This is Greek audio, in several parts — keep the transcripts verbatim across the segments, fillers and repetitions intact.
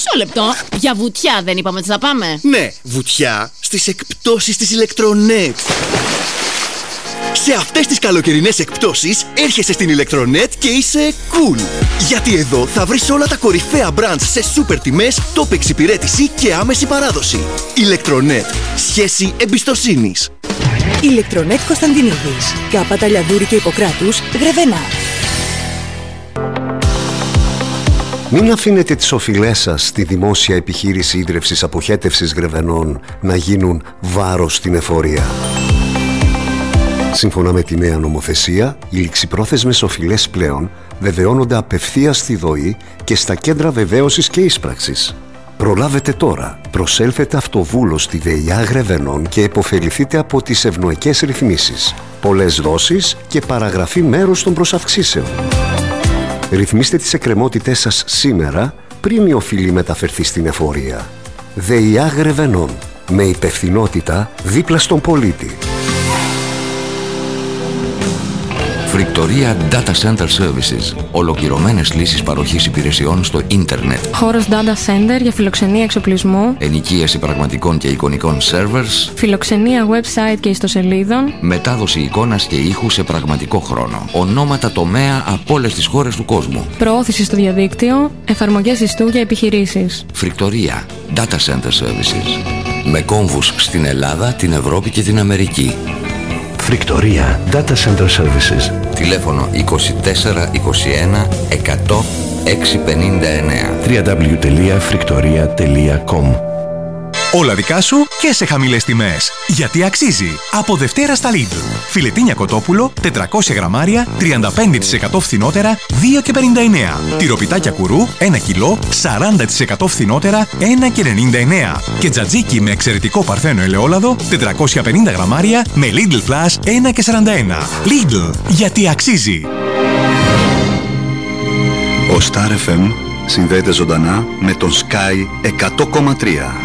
Μισό λεπτό. Για βουτιά δεν είπαμε ότι θα πάμε? Ναι, βουτιά στις εκπτώσεις της Ηλεκτρονέτ. Σε αυτές τις καλοκαιρινές εκπτώσεις έρχεσαι στην Ηλεκτρονέτ και είσαι cool. Γιατί εδώ θα βρεις όλα τα κορυφαία brands σε σούπερ τιμές, top εξυπηρέτηση και άμεση παράδοση. Ηλεκτρονέτ. Σχέση εμπιστοσύνης. Ηλεκτρονέτ Κωνσταντινίδης. Κάπα Λιαδούρη και Ιπποκράτους, Γρεβενά. Μην αφήνετε τις οφειλές σας στη δημόσια επιχείρηση ίδρευσης αποχέτευσης Γρεβενών να γίνουν βάρος στην εφορία. Σύμφωνα με τη νέα νομοθεσία, οι ληξιπρόθεσμες οφειλές πλέον βεβαιώνονται απευθείας στη ΔΟΗ και στα κέντρα βεβαίωσης και ίσπραξης. Προλάβετε τώρα. Προσέλθετε αυτοβούλος στη ΔΕΙΑ Γρεβενών και επωφεληθείτε από τις ευνοϊκές ρυθμίσεις. Πολλές δόσεις και παραγραφή μέρους των προσαυξήσεων. Ρυθμίστε τις εκκρεμότητές σας σήμερα πριν η οφειλή μεταφερθεί στην εφορία. ΔΕΙΑ Γρεβενών. Με υπευθυνότητα δίπλα στον πολίτη. Φρικτορία Data Center Services. Ολοκληρωμένες λύσεις παροχής υπηρεσιών στο ίντερνετ. Χώρος Data Center για φιλοξενία εξοπλισμού. Ενοικίαση πραγματικών και εικονικών servers. Φιλοξενία website και ιστοσελίδων. Μετάδοση εικόνας και ήχου σε πραγματικό χρόνο. Ονόματα τομέα από όλες τις χώρες του κόσμου. Προώθηση στο διαδίκτυο. Εφαρμογές ιστού για επιχειρήσεις. Φρικτορία Data Center Services. Με κόμβους στην Ελλάδα, την Ευρώπη και την Αμερική. Φρικτορία Data Center Services. Τηλέφωνο είκοσι τέσσερα είκοσι ένα εκατό έξι πενήντα εννέα. double-u double-u double-u τελεία φρικτορία τελεία κομ. Όλα δικά σου και σε χαμηλές τιμές. Γιατί αξίζει. Από Δευτέρα στα Lidl. Φιλετίνια κοτόπουλο, τετρακόσια γραμμάρια, τριάντα πέντε τοις εκατό φθηνότερα, δύο και πενήντα εννέα. Τυροπιτάκια κουρού, ένα κιλό, σαράντα τοις εκατό φθηνότερα, ένα και ενενήντα εννέα. Και τζατζίκι με εξαιρετικό παρθένο ελαιόλαδο, τετρακόσια πενήντα γραμμάρια, με Lidl Plus, ένα και σαράντα ένα. Lidl. Γιατί αξίζει. Ο Star εφ εμ συνδέεται ζωντανά με τον Sky εκατό κόμμα τρία.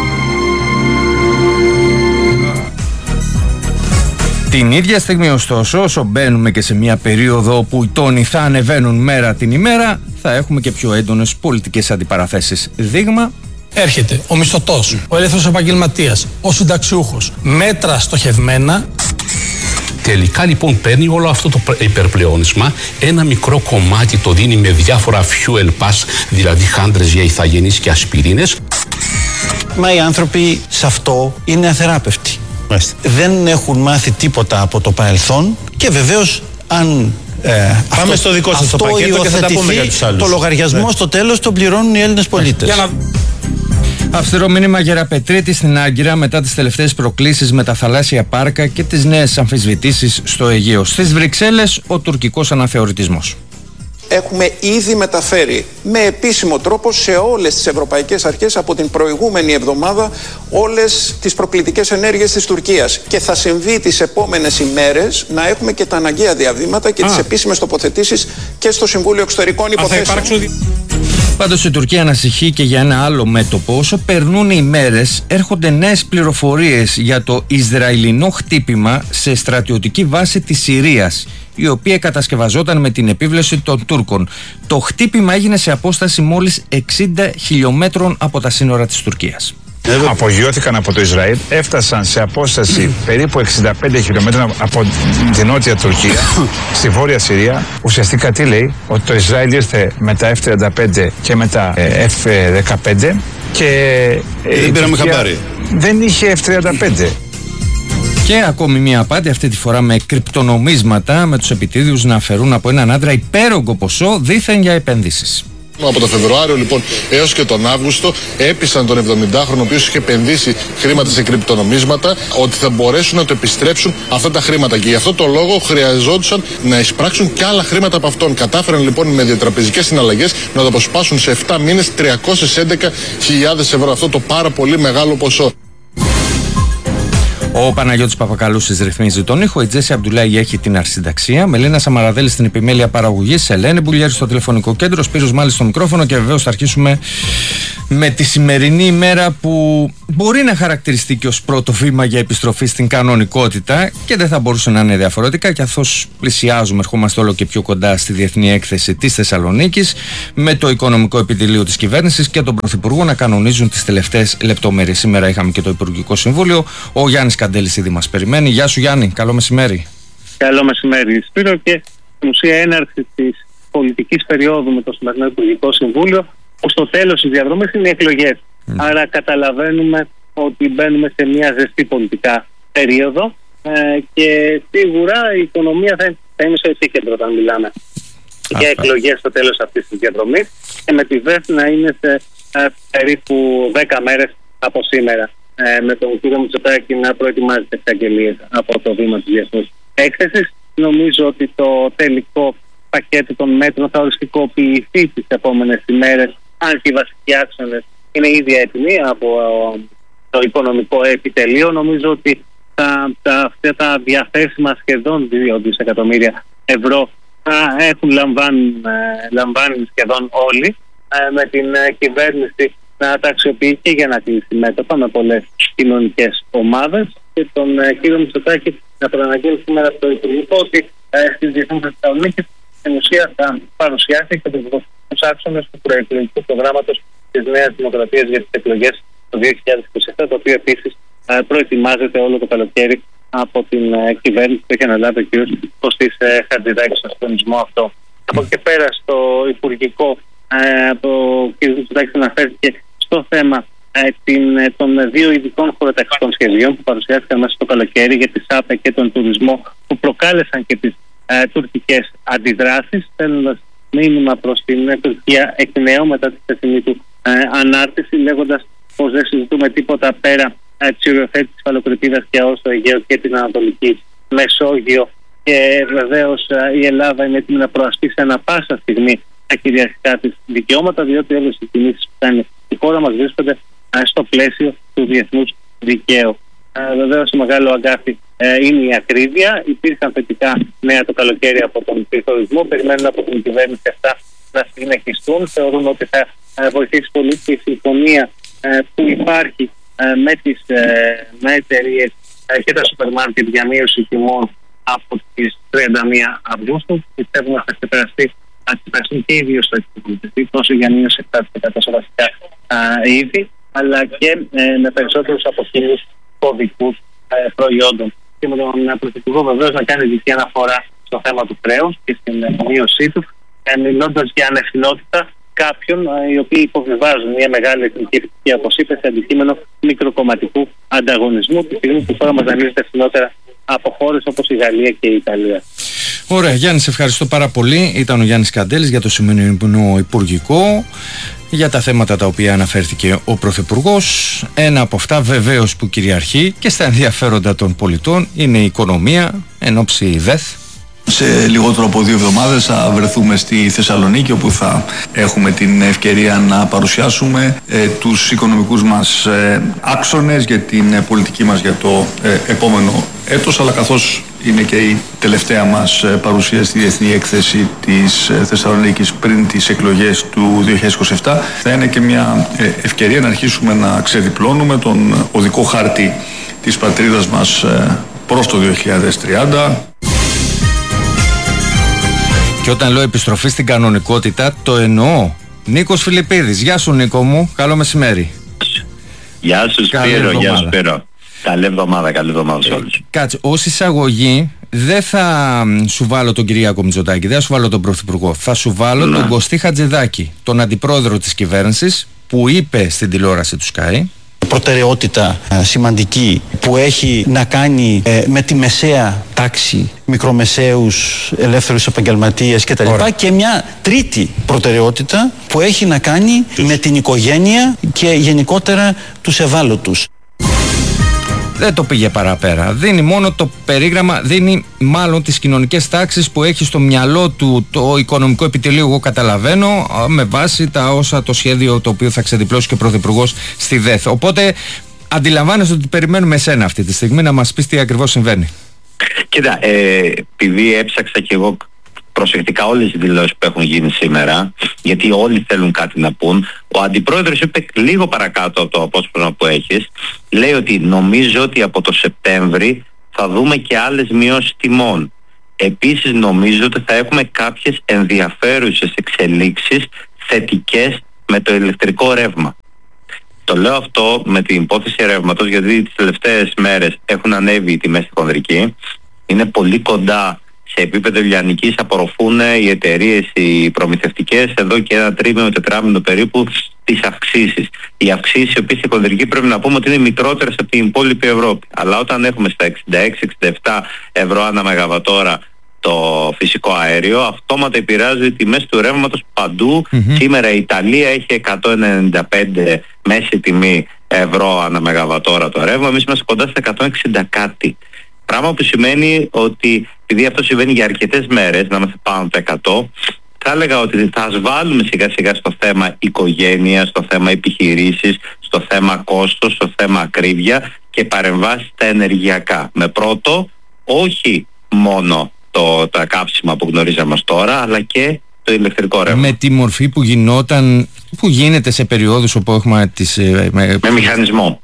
Την ίδια στιγμή ωστόσο, όσο μπαίνουμε και σε μια περίοδο όπου οι τόνοι θα ανεβαίνουν μέρα την ημέρα, θα έχουμε και πιο έντονες πολιτικές αντιπαραθέσεις. Δείγμα: έρχεται ο μισθωτός, ο ελεύθερος επαγγελματίας, ο συνταξιούχος, μέτρα στοχευμένα. Τελικά λοιπόν παίρνει όλο αυτό το υπερπλεόνισμα, ένα μικρό κομμάτι το δίνει με διάφορα fuel pass, δηλαδή χάντρες για ηθαγενείς και ασπιρίνες. Μα οι άνθρωποι σε αυτό είναι αθεράπευτοι. Μάλιστα. Δεν έχουν μάθει τίποτα από το παρελθόν και βεβαίως αν ε, πάμε αυτό, στο δικό σας το πακέτο και θα τα πούμε για τους άλλους. Το λογαριασμό ναι. στο τέλος τον πληρώνουν οι Έλληνες πολίτες. Για να... Αυστηρό μήνυμα Γεραπετρίτη στην Άγκυρα μετά τις τελευταίες προκλήσεις με τα θαλάσσια πάρκα και τις νέες αμφισβητήσεις στο Αιγαίο. Στις Βρυξέλλες ο τουρκικός αναθεωρητισμός. Έχουμε ήδη μεταφέρει με επίσημο τρόπο σε όλες τις ευρωπαϊκές αρχές από την προηγούμενη εβδομάδα όλες τις προκλητικές ενέργειες της Τουρκίας. Και θα συμβεί τις επόμενες ημέρες να έχουμε και τα αναγκαία διαβήματα και Α. τις επίσημες τοποθετήσεις και στο Συμβούλιο Εξωτερικών Υποθέσεων. Πάντως η Τουρκία ανασυχεί και για ένα άλλο μέτωπο. Όσο περνούν οι ημέρες, έρχονται νέες πληροφορίες για το Ισραηλινό χτύπημα σε στρατιωτική βάση της Συρίας, η οποία κατασκευαζόταν με την επίβλεψη των Τούρκων. Το χτύπημα έγινε σε απόσταση μόλις εξήντα χιλιόμετρων από τα σύνορα της Τουρκίας. Απογειώθηκαν από το Ισραήλ, έφτασαν σε απόσταση περίπου εξήντα πέντε χιλιόμετρα από την νότια Τουρκία, στη βόρεια Συρία. Ουσιαστικά τι λέει, ότι το Ισραήλ ήρθε με τα εφ τριάντα πέντε και με τα εφ δεκαπέντε και δεν πήραμε χαμπάρι. Δεν είχε εφ τριάντα πέντε. Και ακόμη μια απάτη, αυτή τη φορά με κρυπτονομίσματα, με τους επιτίδιους να αφαιρούν από έναν άντρα υπέρογκο ποσό δήθεν για επενδύσεις. Από το Φεβρουάριο λοιπόν έως και τον Αύγουστο έπεισαν τον εβδομηντάχρονο ο οποίος είχε επενδύσει χρήματα σε κρυπτονομίσματα ότι θα μπορέσουν να το επιστρέψουν αυτά τα χρήματα και γι' αυτό το λόγο χρειαζόντουσαν να εισπράξουν και άλλα χρήματα από αυτόν. Κατάφεραν λοιπόν με διατραπεζικές συναλλαγές να το αποσπάσουν σε επτά μήνες τριακόσιες έντεκα χιλιάδες ευρώ, αυτό το πάρα πολύ μεγάλο ποσό. Ο Παναγιώτης Παπακαλούσης ρυθμίζει τον ήχο, η Τζέσι Αμπτουλάη έχει την αρχισυνταξία, Μελίνα Σαμαραδέλη στην επιμέλεια παραγωγής, Ελένη Μπουλιέρη στο τηλεφωνικό κέντρο, Σπύρος Μάλης στο μικρόφωνο και βεβαίως θα αρχίσουμε με τη σημερινή ημέρα που μπορεί να χαρακτηριστεί και ως πρώτο βήμα για επιστροφή στην κανονικότητα και δεν θα μπορούσε να είναι διαφορετικά, καθώς πλησιάζουμε, ερχόμαστε όλο και πιο κοντά στη Διεθνή Έκθεση της Θεσσαλονίκης, με το Οικονομικό Επιτελείο της Κυβέρνησης και τον Πρωθυπουργό να κανονίζουν τις τελευταίες λεπτομέρειες. Σήμερα είχαμε και το Υπουργικό Συμβούλιο. Ο Γιάννης Καντέλης ήδη μας περιμένει. Γεια σου Γιάννη, καλό μεσημέρι. Καλό μεσημέρι Σπύρο, και στην ουσία έναρξη της πολιτικής περίοδου με το σημερινό Υπουργικό Συμβούλιο, που στο τέλος της διαδρομής είναι οι εκλογές. Mm. Άρα καταλαβαίνουμε ότι μπαίνουμε σε μια ζεστή πολιτικά περίοδο ε, και σίγουρα η οικονομία θα, θα είναι στο επίκεντρο όταν μιλάμε Αυτά. για εκλογές στο τέλος αυτής της διαδρομής, και με τη ΒΕΘ να είναι σε ε, περίπου δέκα μέρες από σήμερα, ε, με τον κύριο Μητσοτάκη να προετοιμάζει τις εξαγγελίες από το βήμα της Διεθνούς Έκθεσης. Νομίζω ότι το τελικό πακέτο των μέτρων θα οριστικοποιηθεί τις επόμενες ημέρες, αν και οι βασικοί άξονες είναι ήδη έτοιμοι από το Οικονομικό Επιτελείο. Νομίζω ότι τα, τα, αυτά τα διαθέσιμα σχεδόν δύο δισεκατομμύρια ευρώ θα έχουν λαμβάνει, λαμβάνει σχεδόν όλοι, με την κυβέρνηση να τα αξιοποιεί και για να κλείσει μέτωπα με πολλές κοινωνικές ομάδες, και τον κύριο Μητσοτάκη να προαναγγείλει σήμερα από το Υπουργικό ότι στις Διεθνούς Θεσσαλονίκης στην ουσία θα παρουσιάσει και τους άξονες του προεκλογικού προγράμματος της Νέας Δημοκρατίας για τις εκλογές το δύο χιλιάδες είκοσι επτά, το οποίο επίσης προετοιμάζεται όλο το καλοκαίρι από την κυβέρνηση που έχει αναλάβει ο κ. Κωστής Χατζηδάκης στον συντονισμό αυτό. Από εκεί πέρα στο Υπουργικό, ο κ. Μητσοτάκης αναφέρθηκε στο θέμα την, των δύο ειδικών χωροταξικών σχεδίων που παρουσιάστηκαν μέσα στο καλοκαίρι για τη ΣΑΠΕ και τον τουρισμό, που προκάλεσαν και τις ε, τουρκικές αντιδράσεις, στέλνοντας μήνυμα προς την Τουρκία εκ νέου μετά τη χθεσινή του ε, ανάρτηση, λέγοντας πως δεν συζητούμε τίποτα πέρα ε, της οριοθέτησης της Φαλοκρηπίδας και ΑΟΣ στο Αιγαίο και την Ανατολική Μεσόγειο, και βεβαίως ε, η Ελλάδα είναι έτοιμη να προασπίσει ανα πάσα στιγμή τα κυριαρχικά της δικαιώματα, διότι όλες οι κινήσεις που κάνει η χώρα μας βρίσκονται ε, στο πλαίσιο του διεθνούς δικαίου. Ε, βεβαίως το μεγάλο αγκάθι ε, είναι η ακρίβεια. Υπήρχαν θετικά νέα το καλοκαίρι από τον πληθωρισμό. Περιμένουν από την κυβέρνηση αυτά να συνεχιστούν. Θεωρούν ότι θα ε, βοηθήσει πολύ και η συμφωνία ε, που υπάρχει ε, με τις ε, με εταιρείες ε, και τα σούπερ μάρκετ για μείωση τιμών από τις τριάντα μία Αυγούστου. Πιστεύουμε ότι θα ξεπεραστεί και οι δύο στο εξωτερικό, τόσο για μείωση επτά τοις εκατό σε βασικά ε, είδη, αλλά και ε, με περισσότερους από χίλιους κωδικούς ε, προϊόντων. Και με τον Πρωθυπουργό βεβαίως να κάνει δική αναφορά στο θέμα του χρέους και στην μείωσή του, ε, μιλώντας για ανευθυνότητα κάποιων ε, οι οποίοι υποβιβάζουν μια μεγάλη εθνική ηθική αποσύπευση αντικείμενο μικροκομματικού ανταγωνισμού, τη στιγμή που η χώρα μας δανείζεται φθηνότερα από χώρες όπως η Γαλλία και η Ιταλία. Ωραία, Γιάννη, σε ευχαριστώ πάρα πολύ. Ήταν ο Γιάννης Καντέλης για το σημερινό Υπουργικό, για τα θέματα τα οποία αναφέρθηκε ο Πρωθυπουργός. Ένα από αυτά βεβαίως που κυριαρχεί και στα ενδιαφέροντα των πολιτών είναι η οικονομία εν ώψη ΔΕΘ. Σε λιγότερο από δύο εβδομάδες θα βρεθούμε στη Θεσσαλονίκη, όπου θα έχουμε την ευκαιρία να παρουσιάσουμε ε, τους οικονομικούς μας ε, άξονες για την ε, πολιτική μας για το ε, επόμενο έτος, αλλά καθώς είναι και η τελευταία μας ε, παρουσία στη Διεθνή Έκθεση της ε, Θεσσαλονίκης πριν τις εκλογές του δύο χιλιάδες είκοσι επτά, θα είναι και μια ε, ευκαιρία να αρχίσουμε να ξεδιπλώνουμε τον οδικό χάρτη της πατρίδας μας ε, προς το δύο χιλιάδες τριάντα. Και όταν λέω επιστροφή στην κανονικότητα, το εννοώ. Νίκος Φιλιππίδης. Γεια σου Νίκο μου, καλό μεσημέρι. Γεια σου Σπύρο, γεια σου Σπύρο. Καλή εβδομάδα, καλή εβδομάδα σε όλους. Κάτσε, ως εισαγωγή δεν θα σου βάλω τον Κυριάκο Μητσοτάκη, δεν θα σου βάλω τον Πρωθυπουργό. Θα σου βάλω να. τον Κωστή Χατζηδάκη, τον αντιπρόεδρο της κυβέρνησης, που είπε στην τηλεόραση του Sky προτεραιότητα ε, σημαντική που έχει να κάνει ε, με τη μεσαία τάξη, μικρομεσαίους, ελεύθερους επαγγελματίες κτλ. Και μια τρίτη προτεραιότητα που έχει να κάνει με την οικογένεια και γενικότερα τους ευάλωτους. Δεν το πήγε παραπέρα. Δίνει μόνο το περίγραμμα, δίνει μάλλον τις κοινωνικές τάξεις που έχει στο μυαλό του το Οικονομικό Επιτελείο, εγώ καταλαβαίνω, με βάση τα όσα το σχέδιο το οποίο θα ξεδιπλώσει και ο Πρωθυπουργός στη ΔΕΘ. Οπότε αντιλαμβάνεσαι ότι περιμένουμε εσένα αυτή τη στιγμή να μας πεις τι ακριβώς συμβαίνει. Κοίτα, ε, επειδή έψαξα και εγώ προσεκτικά όλες τις δηλώσεις που έχουν γίνει σήμερα, γιατί όλοι θέλουν κάτι να πούν. Ο αντιπρόεδρος είπε λίγο παρακάτω από το απόσπασμα που έχεις, λέει ότι νομίζω ότι από το Σεπτέμβρη θα δούμε και άλλες μειώσεις τιμών. Επίσης νομίζω ότι θα έχουμε κάποιες ενδιαφέρουσες εξελίξεις θετικές με το ηλεκτρικό ρεύμα. Το λέω αυτό με την υπόθεση ρεύματος, γιατί τις τελευταίες μέρες έχουν ανέβει οι τιμές στη χονδρική. Είναι πολύ κοντά σε επίπεδο λιανικής, απορροφούν οι εταιρείες, οι προμηθευτικές, εδώ και ένα τρίμηνο, τετράμηνο περίπου, τις αυξήσεις. Οι αυξήσεις, οι οποίες στη χονδρική πρέπει να πούμε ότι είναι μικρότερες από την υπόλοιπη Ευρώπη. Αλλά όταν έχουμε στα εξήντα έξι εξήντα επτά ευρώ ανά μεγαβατόρα το φυσικό αέριο, αυτόματα επηρεάζει οι τιμές του ρεύματος παντού. Mm-hmm. Σήμερα η Ιταλία έχει εκατόν ενενήντα πέντε μέση τιμή ευρώ ανά μεγαβατόρα το ρεύμα, εμείς είμαστε κοντά στα εκατόν εξήντα κάτι. Πράγμα που σημαίνει ότι, επειδή αυτό συμβαίνει για αρκετές μέρες, να είμαστε πάνω από τα εκατό, θα έλεγα ότι θα ασβάλουμε σιγά σιγά στο θέμα οικογένεια, στο θέμα επιχειρήσεις, στο θέμα κόστος, στο θέμα ακρίβεια και παρεμβάσεις στα ενεργειακά. Με πρώτο, όχι μόνο το, τα κάψιμα που γνωρίζαμε ως τώρα, αλλά και το ηλεκτρικό ρεύμα. Με τη μορφή που γινόταν, που γίνεται σε περιόδους όπου έχουμε τις... Με, με μηχανισμό.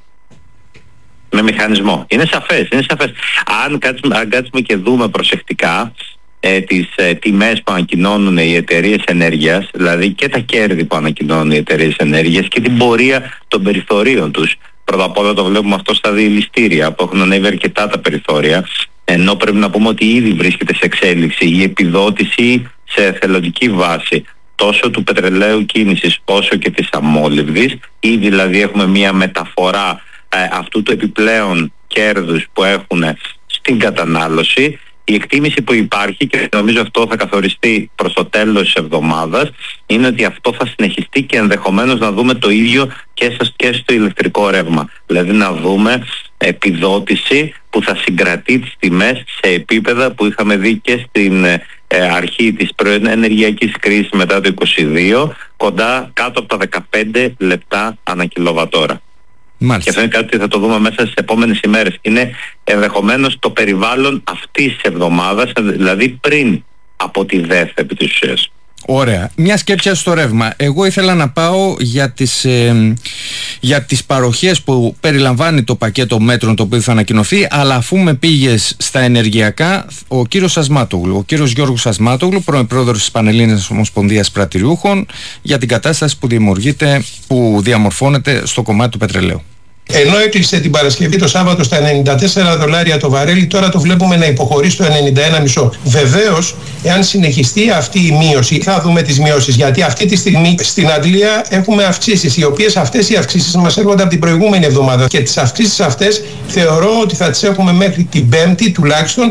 Με μηχανισμό. Είναι σαφές, είναι σαφές. Αν κάτσουμε, αν κάτσουμε και δούμε προσεκτικά ε, τις ε, τιμές που ανακοινώνουν οι εταιρείες ενέργειας, δηλαδή και τα κέρδη που ανακοινώνουν οι εταιρείες ενέργειας και την πορεία των περιθωρίων τους. Πρώτα απ' όλα το βλέπουμε αυτό στα διελιστήρια που έχουν ανέβει αρκετά τα περιθώρια, ενώ πρέπει να πούμε ότι ήδη βρίσκεται σε εξέλιξη η επιδότηση σε εθελοντική βάση τόσο του πετρελαίου κίνησης όσο και της αμόλυβδης. Ήδη δηλαδή έχουμε μια μεταφορά ε, αυτού του επιπλέον κέρδους που έχουν στην κατανάλωση. Η εκτίμηση που υπάρχει, και νομίζω αυτό θα καθοριστεί προς το τέλος της εβδομάδας, είναι ότι αυτό θα συνεχιστεί και ενδεχομένως να δούμε το ίδιο και στο, και στο ηλεκτρικό ρεύμα. Δηλαδή να δούμε επιδότηση που θα συγκρατεί τις τιμές σε επίπεδα που είχαμε δει και στην ε, αρχή της ενεργειακής κρίσης μετά το είκοσι δύο, κοντά κάτω από τα δεκαπέντε λεπτά ανά κιλοβατόρα. Μάλιστα. Και αυτό είναι κάτι που θα το δούμε μέσα στις επόμενες ημέρες. Είναι ενδεχομένως το περιβάλλον αυτής της εβδομάδας, δηλαδή πριν από τη ΔΕΘ επί της ουσίας. Ωραία. Μια σκέψη στο ρεύμα. Εγώ ήθελα να πάω για τις, ε, για τις παροχές που περιλαμβάνει το πακέτο μέτρων το οποίο θα ανακοινωθεί, αλλά αφού με πήγες στα ενεργειακά, ο κύριος Ασμάτογλου, ο κύριος Γιώργος Ασμάτογλου, πρώην πρόεδρος της Πανελλήνιας Ομοσπονδίας Πρατηριούχων, για την κατάσταση που δημιουργείται, που διαμορφώνεται στο κομμάτι του πετρελαίου. Ενώ έκλεισε την Παρασκευή το Σάββατο στα ενενήντα τέσσερα δολάρια το βαρέλι, τώρα το βλέπουμε να υποχωρεί στο ενενήντα ένα κόμμα πέντε. Βεβαίως, εάν συνεχιστεί αυτή η μείωση, θα δούμε τις μειώσεις. Γιατί αυτή τη στιγμή στην Αγγλία έχουμε αυξήσεις, οι οποίες αυτές οι αυξήσεις μας έρχονται από την προηγούμενη εβδομάδα. Και τις αυξήσεις αυτές θεωρώ ότι θα τις έχουμε μέχρι την Πέμπτη τουλάχιστον.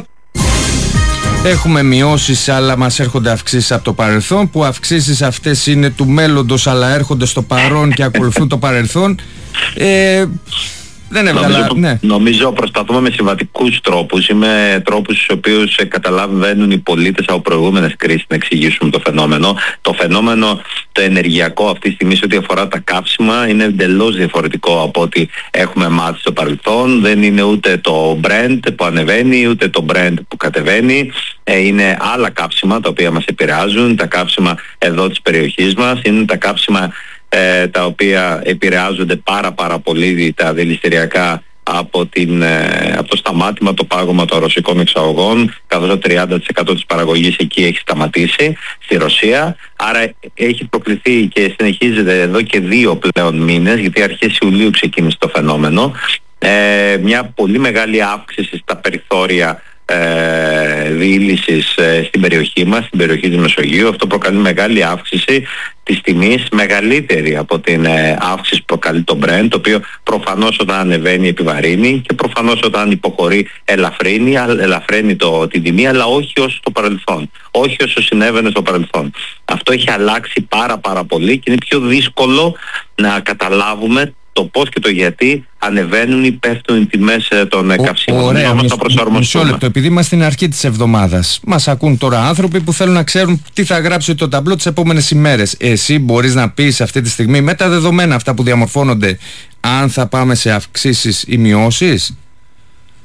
Έχουμε μειώσεις, αλλά μας έρχονται αυξήσεις από το παρελθόν, που αυξήσεις αυτές είναι του μέλλοντος, αλλά έρχονται στο παρόν και ακολουθούν το παρελθόν. Ε, δεν έβγαλα, νομίζω, ναι. νομίζω προσπαθούμε με συμβατικούς τρόπους ή με τρόπους στους οποίους ε, καταλαβαίνουν οι πολίτες από προηγούμενες κρίσεις να εξηγήσουμε το φαινόμενο. Το φαινόμενο το ενεργειακό αυτή τη στιγμή σε ό,τι αφορά τα καύσιμα είναι εντελώς διαφορετικό από ό,τι έχουμε μάθει στο παρελθόν. Δεν είναι ούτε το Brent που ανεβαίνει ούτε το Brent που κατεβαίνει. Ε, είναι άλλα καύσιμα τα οποία μας επηρεάζουν, τα καύσιμα εδώ της περιοχής μας, είναι τα καύσιμα Ε, τα οποία επηρεάζονται πάρα πάρα πολύ τα δηληστηριακά από, την, ε, από το σταμάτημα, το πάγωμα των ρωσικών εξαγωγών, καθώς το τριάντα τοις εκατό της παραγωγής εκεί έχει σταματήσει στη Ρωσία. Άρα έχει προκληθεί και συνεχίζεται εδώ και δύο πλέον μήνες, γιατί αρχές Ιουλίου ξεκίνησε το φαινόμενο, ε, μια πολύ μεγάλη αύξηση στα περιθώρια Ε, διήλυσης ε, στην περιοχή μας, στην περιοχή της Μεσογείου. Αυτό προκαλεί μεγάλη αύξηση της τιμής, μεγαλύτερη από την ε, αύξηση που προκαλεί το Brent, το οποίο προφανώς όταν ανεβαίνει επιβαρύνει και προφανώς όταν υποχωρεί ελαφρύνει, ελαφρύνει το, την τιμή, αλλά όχι όσο στο παρελθόν, όχι όσο συνέβαινε στο παρελθόν. Αυτό έχει αλλάξει πάρα πάρα πολύ και είναι πιο δύσκολο να καταλάβουμε το πώς και το γιατί ανεβαίνουν ή πέφτουν οι τιμές των Ο, καυσίμων. Ωραία, μισ, μισό λεπτό, επειδή είμαστε στην αρχή της εβδομάδας, μας ακούν τώρα άνθρωποι που θέλουν να ξέρουν τι θα γράψει το ταμπλό τις επόμενες ημέρες. Εσύ μπορείς να πεις αυτή τη στιγμή, με τα δεδομένα αυτά που διαμορφώνονται, αν θα πάμε σε αυξήσεις ή μειώσεις?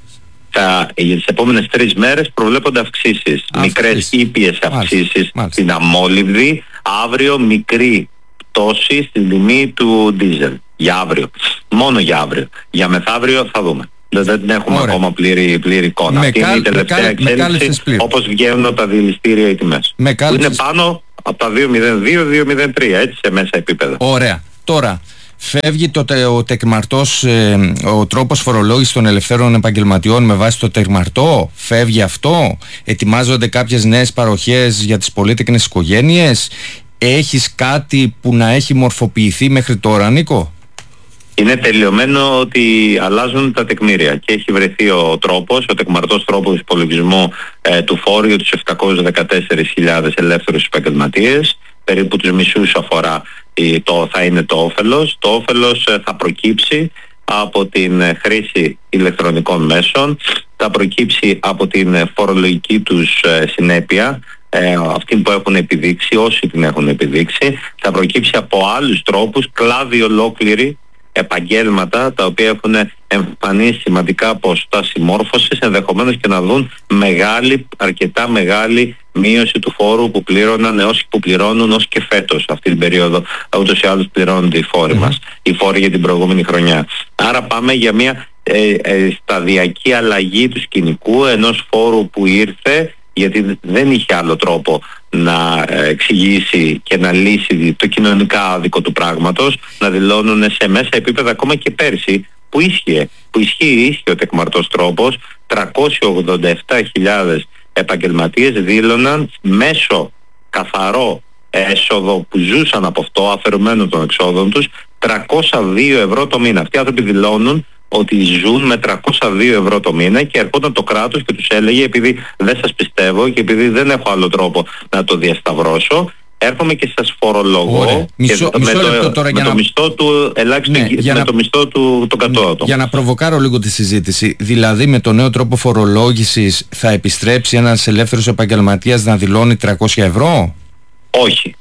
Θα, για τις επόμενες τρεις μέρες προβλέπονται αυξήσεις. Μικρές ήπιες αυξήσεις στην αμόλυβδη. Αύριο μικρή πτώση στην τιμή του ντίζελ. Για αύριο. Μόνο για αύριο. Για μεθαύριο θα δούμε. Δεν έχουμε Ωραία. ακόμα πλήρη, πλήρη εικόνα. Με Αυτή καλ, είναι η τελευταία εξέλιξη, όπως βγαίνουν από τα διελιστήρια οι τιμές. Με που είναι πάνω από τα δύο μηδέν δύο δύο μηδέν τρία, έτσι, σε μέσα επίπεδα. Ωραία. Τώρα, φεύγει το, ο τεκμαρτός, ε, ο τρόπος φορολόγησης των ελευθέρων επαγγελματιών με βάση το τεκμαρτό. Φεύγει αυτό. Ετοιμάζονται κάποιες νέες παροχές για τις πολύτεκνες οικογένειες. Έχεις κάτι που να έχει μορφοποιηθεί μέχρι τώρα, Νίκο? Είναι τελειωμένο ότι αλλάζουν τα τεκμήρια και έχει βρεθεί ο τρόπος, ο τεκμαρτός τρόπος υπολογισμού ε, του φόρου για τους επτακόσιες δεκατέσσερις χιλιάδες ελεύθερους επαγγελματίες. Περίπου τους μισούς αφορά, το, θα είναι το όφελος. Το όφελος ε, θα προκύψει από την ε, χρήση ηλεκτρονικών μέσων, θα προκύψει από την ε, φορολογική τους ε, συνέπεια, ε, αυτή που έχουν επιδείξει, όσοι την έχουν επιδείξει, θα προκύψει από άλλους τρόπους, κλάδοι ολόκληροι, επαγγέλματα τα οποία έχουν εμφανίσει σημαντικά ποσοστά συμμόρφωσης, ενδεχομένως και να δουν μεγάλη, αρκετά μεγάλη μείωση του φόρου που πλήρωναν όσοι που πληρώνουν ως και φέτος αυτή την περίοδο. Ούτως ή άλλως πληρώνονται οι φόροι mm-hmm. μας, οι φόροι για την προηγούμενη χρονιά. Άρα πάμε για μια ε, ε, σταδιακή αλλαγή του σκηνικού ενός φόρου που ήρθε γιατί δεν είχε άλλο τρόπο να εξηγήσει και να λύσει το κοινωνικά άδικο του πράγματος, να δηλώνουν σε μέσα επίπεδα ακόμα και πέρσι που ίσχυε, που ισχύει, ίσχυε ο τεκμαρτός τρόπος, τριακόσιες ογδόντα επτά χιλιάδες επαγγελματίες δήλωναν μέσω καθαρό έσοδο που ζούσαν από αυτό, αφαιρουμένο των εξόδων τους, τριακόσια δύο ευρώ το μήνα. Αυτοί οι άνθρωποι δηλώνουν ότι ζουν με τριακόσια δύο ευρώ το μήνα και ερχόταν το κράτος και τους έλεγε, επειδή δεν σας πιστεύω και επειδή δεν έχω άλλο τρόπο να το διασταυρώσω, έρχομαι και σας φορολογώ μισό, και μισό με, το, τώρα με για το να... μισθό του ελάχιστο, ναι, με να... το μισθό του το κατώτατο. Για να προβοκάρω λίγο τη συζήτηση, δηλαδή με το νέο τρόπο φορολόγησης θα επιστρέψει ένας ελεύθερος επαγγελματίας να δηλώνει τριακόσια ευρώ? Όχι.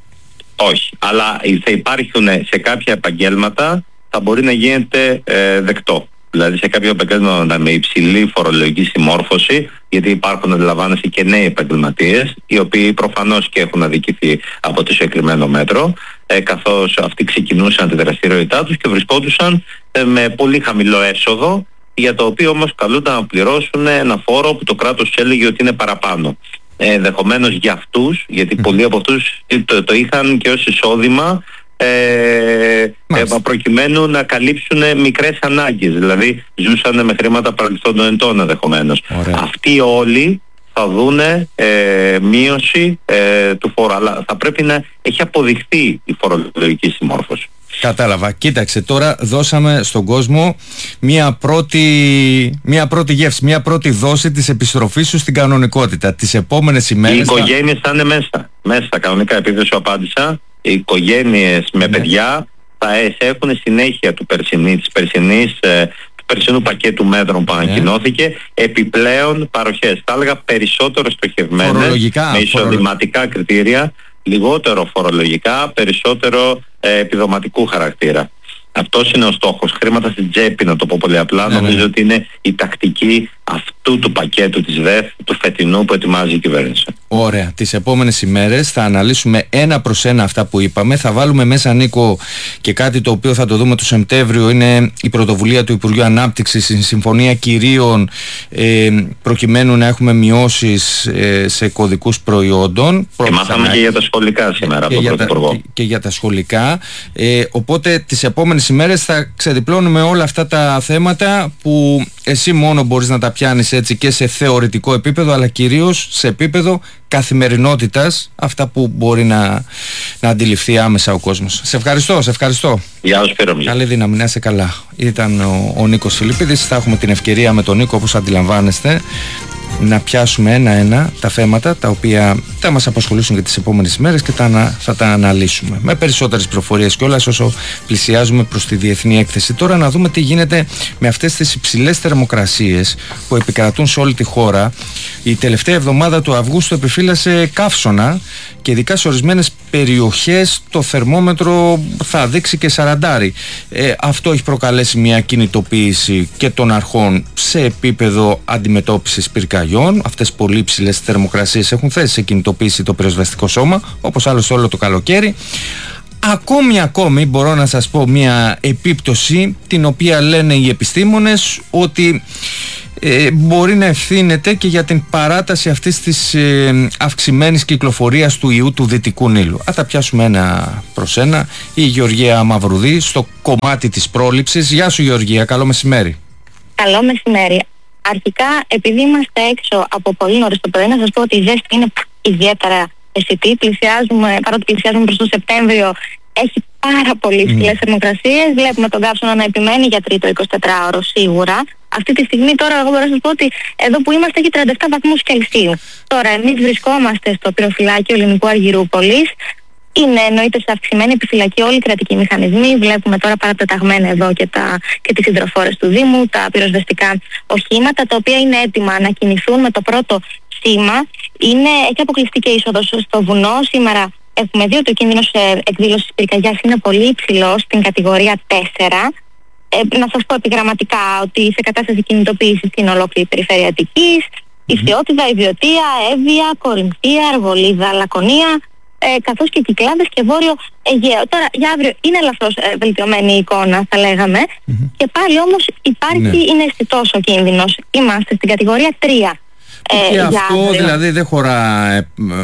Όχι. Αλλά θα υπάρχουν σε κάποια επαγγέλματα, θα μπορεί να γίνεται ε, δεκτό. Δηλαδή σε κάποια επαγγέλματα με υψηλή φορολογική συμμόρφωση, γιατί υπάρχουν, αντιλαμβάνεσαι, και νέοι επαγγελματίες, οι οποίοι προφανώς και έχουν αδικηθεί από το συγκεκριμένο μέτρο, ε, καθώς αυτοί ξεκινούσαν τη δραστηριότητά τους και βρισκόντουσαν ε, με πολύ χαμηλό έσοδο, για το οποίο όμως καλούνταν να πληρώσουν ένα φόρο που το κράτος έλεγε ότι είναι παραπάνω. Ε, ενδεχομένως για αυτούς, γιατί mm. πολλοί από αυτούς το, το είχαν και ως εισόδημα, Ε, ε, προκειμένου να καλύψουν μικρές ανάγκες, δηλαδή ζούσαν με χρήματα παρελθόντων ετών ενδεχομένως. Αυτοί όλοι θα δούνε ε, μείωση ε, του φόρου, αλλά θα πρέπει να έχει αποδειχθεί η φορολογική συμμόρφωση. Κατάλαβα. Κοίταξε, τώρα δώσαμε στον κόσμο μία πρώτη, μία πρώτη γεύση, μία πρώτη δόση της επιστροφής σου στην κανονικότητα. Τις επόμενες ημέρες... Οι οικογένειες θα είναι μέσα, μέσα κανονικά, επειδή σου απάντησα. Οι οικογένειες με ναι. παιδιά θα έχουν συνέχεια του περσινή, της περσινής, ε, του περσινού πακέτου μέτρων που ανακοινώθηκε, ναι. επιπλέον παροχές. Θα έλεγα περισσότερο στοχευμένες, με εισοδηματικά κριτήρια, λιγότερο φορολογικά, περισσότερο ε, επιδοματικού χαρακτήρα. Αυτός είναι ο στόχος. Χρήματα στην τσέπη, να το πω πολύ απλά. Ναι, νομίζω ναι. ότι είναι η τακτική αυτού του πακέτου της ΔΕΘ του φετινού που ετοιμάζει η κυβέρνηση. Ωραία. Τις επόμενες ημέρες θα αναλύσουμε ένα προς ένα αυτά που είπαμε. Θα βάλουμε μέσα, Νίκο, και κάτι το οποίο θα το δούμε το Σεπτέμβριο. Είναι η πρωτοβουλία του Υπουργείου Ανάπτυξης, η Συμφωνία Κυρίων, ε, προκειμένου να έχουμε μειώσεις ε, σε κωδικούς προϊόντων. Και μάθαμε και για τα σχολικά σήμερα από τον Πρωθυπουργό. Και, και για τα σχολικά. Ε, οπότε τις επόμενες ημέρες θα ξεδιπλώνουμε όλα αυτά τα θέματα που εσύ μόνο μπορείς να τα πιάνεις έτσι και σε θεωρητικό επίπεδο, αλλά κυρίως σε επίπεδο καθημερινότητας, αυτά που μπορεί να, να αντιληφθεί άμεσα ο κόσμος. Σε ευχαριστώ, σε ευχαριστώ. Γεια σου, Σπύρο. Καλή δύναμη, να είσαι καλά. Ήταν ο, ο Νίκος Φιλιππίδης. Θα έχουμε την ευκαιρία με τον Νίκο, όπως αντιλαμβάνεστε, να πιάσουμε ένα-ένα τα θέματα τα οποία θα μας απασχολήσουν και τις επόμενες ημέρες και τα, θα τα αναλύσουμε με περισσότερες προφορίες κιόλας όσο πλησιάζουμε προς τη διεθνή έκθεση. Τώρα να δούμε τι γίνεται με αυτές τις υψηλές θερμοκρασίες που επικρατούν σε όλη τη χώρα. Η τελευταία εβδομάδα του Αυγούστου επιφύλασε καύσωνα και ειδικά σε ορισμένες περιοχές το θερμόμετρο θα δείξει και σαραντάρι. Ε, αυτό έχει προκαλέσει μια κινητοποίηση και των αρχών σε επίπεδο αντιμετώπισης πυρκαγιών. Αυτές πολύ υψηλές θερμοκρασίες έχουν θέσει σε κινητοποίηση το πυροσβεστικό σώμα, όπως άλλωστε όλο το καλοκαίρι. Ακόμη ακόμη μπορώ να σας πω μια επίπτωση την οποία λένε οι επιστήμονες ότι ε, μπορεί να ευθύνεται και για την παράταση αυτής της ε, αυξημένης κυκλοφορίας του ιού του Δυτικού Νείλου. Α τα πιάσουμε ένα προς ένα. Η Γεωργία Μαυρουδή στο κομμάτι της πρόληψης. Γεια σου Γεωργία, καλό μεσημέρι. Καλό μεσημέρι. Αρχικά, επειδή είμαστε έξω από πολύ νωρίς το πρωί, να σας πω ότι η ζέστη είναι ιδιαίτερα αισθητή. Πλησιάζουμε, παρότι πλησιάζουμε προς το Σεπτέμβριο, έχει πάρα πολύ υψηλές mm. θερμοκρασίες. Βλέπουμε τον καύσωνα να επιμένει για τρίτο εικοσιτετράωρο σίγουρα. Αυτή τη στιγμή τώρα εγώ μπορώ να σας πω ότι εδώ που είμαστε έχει τριάντα επτά βαθμούς Κελσίου. Τώρα εμείς βρισκόμαστε στο πυροφυλάκιο Ελληνικού Αργυρούπολης. Είναι εννοείται σε αυξημένη επιφυλακή όλοι οι κρατικοί μηχανισμοί. Βλέπουμε τώρα παρατεταγμένα εδώ και, τα, και τις υδροφόρες του Δήμου, τα πυροσβεστικά οχήματα, τα οποία είναι έτοιμα να κινηθούν με το πρώτο σήμα. Είναι, έχει αποκλειστεί και είσοδος στο βουνό. Σήμερα έχουμε δει ότι ο κίνδυνος εκδήλωσης πυρκαγιάς είναι πολύ υψηλός στην κατηγορία τέσσερα. Ε, να σας πω επιγραμματικά ότι σε κατάσταση κινητοποίησης είναι ολόκληρη η περιφέρεια Αττικής, mm-hmm. η Φθιώτιδα, η Βιωτία, Εύβοια, Κορινθία, Αργολίδα, Λακωνία, ε, καθώς και Κυκλάδες και Βόρειο Αιγαίο. Τώρα για αύριο είναι ελαφρώς ε, βελτιωμένη η εικόνα, θα λέγαμε, mm-hmm. και πάλι όμως υπάρχει, ναι. είναι αισθητός ο κίνδυνος. Είμαστε στην κατηγορία τρία. Και ε, αυτό δηλαδή δεν χωρά, ε,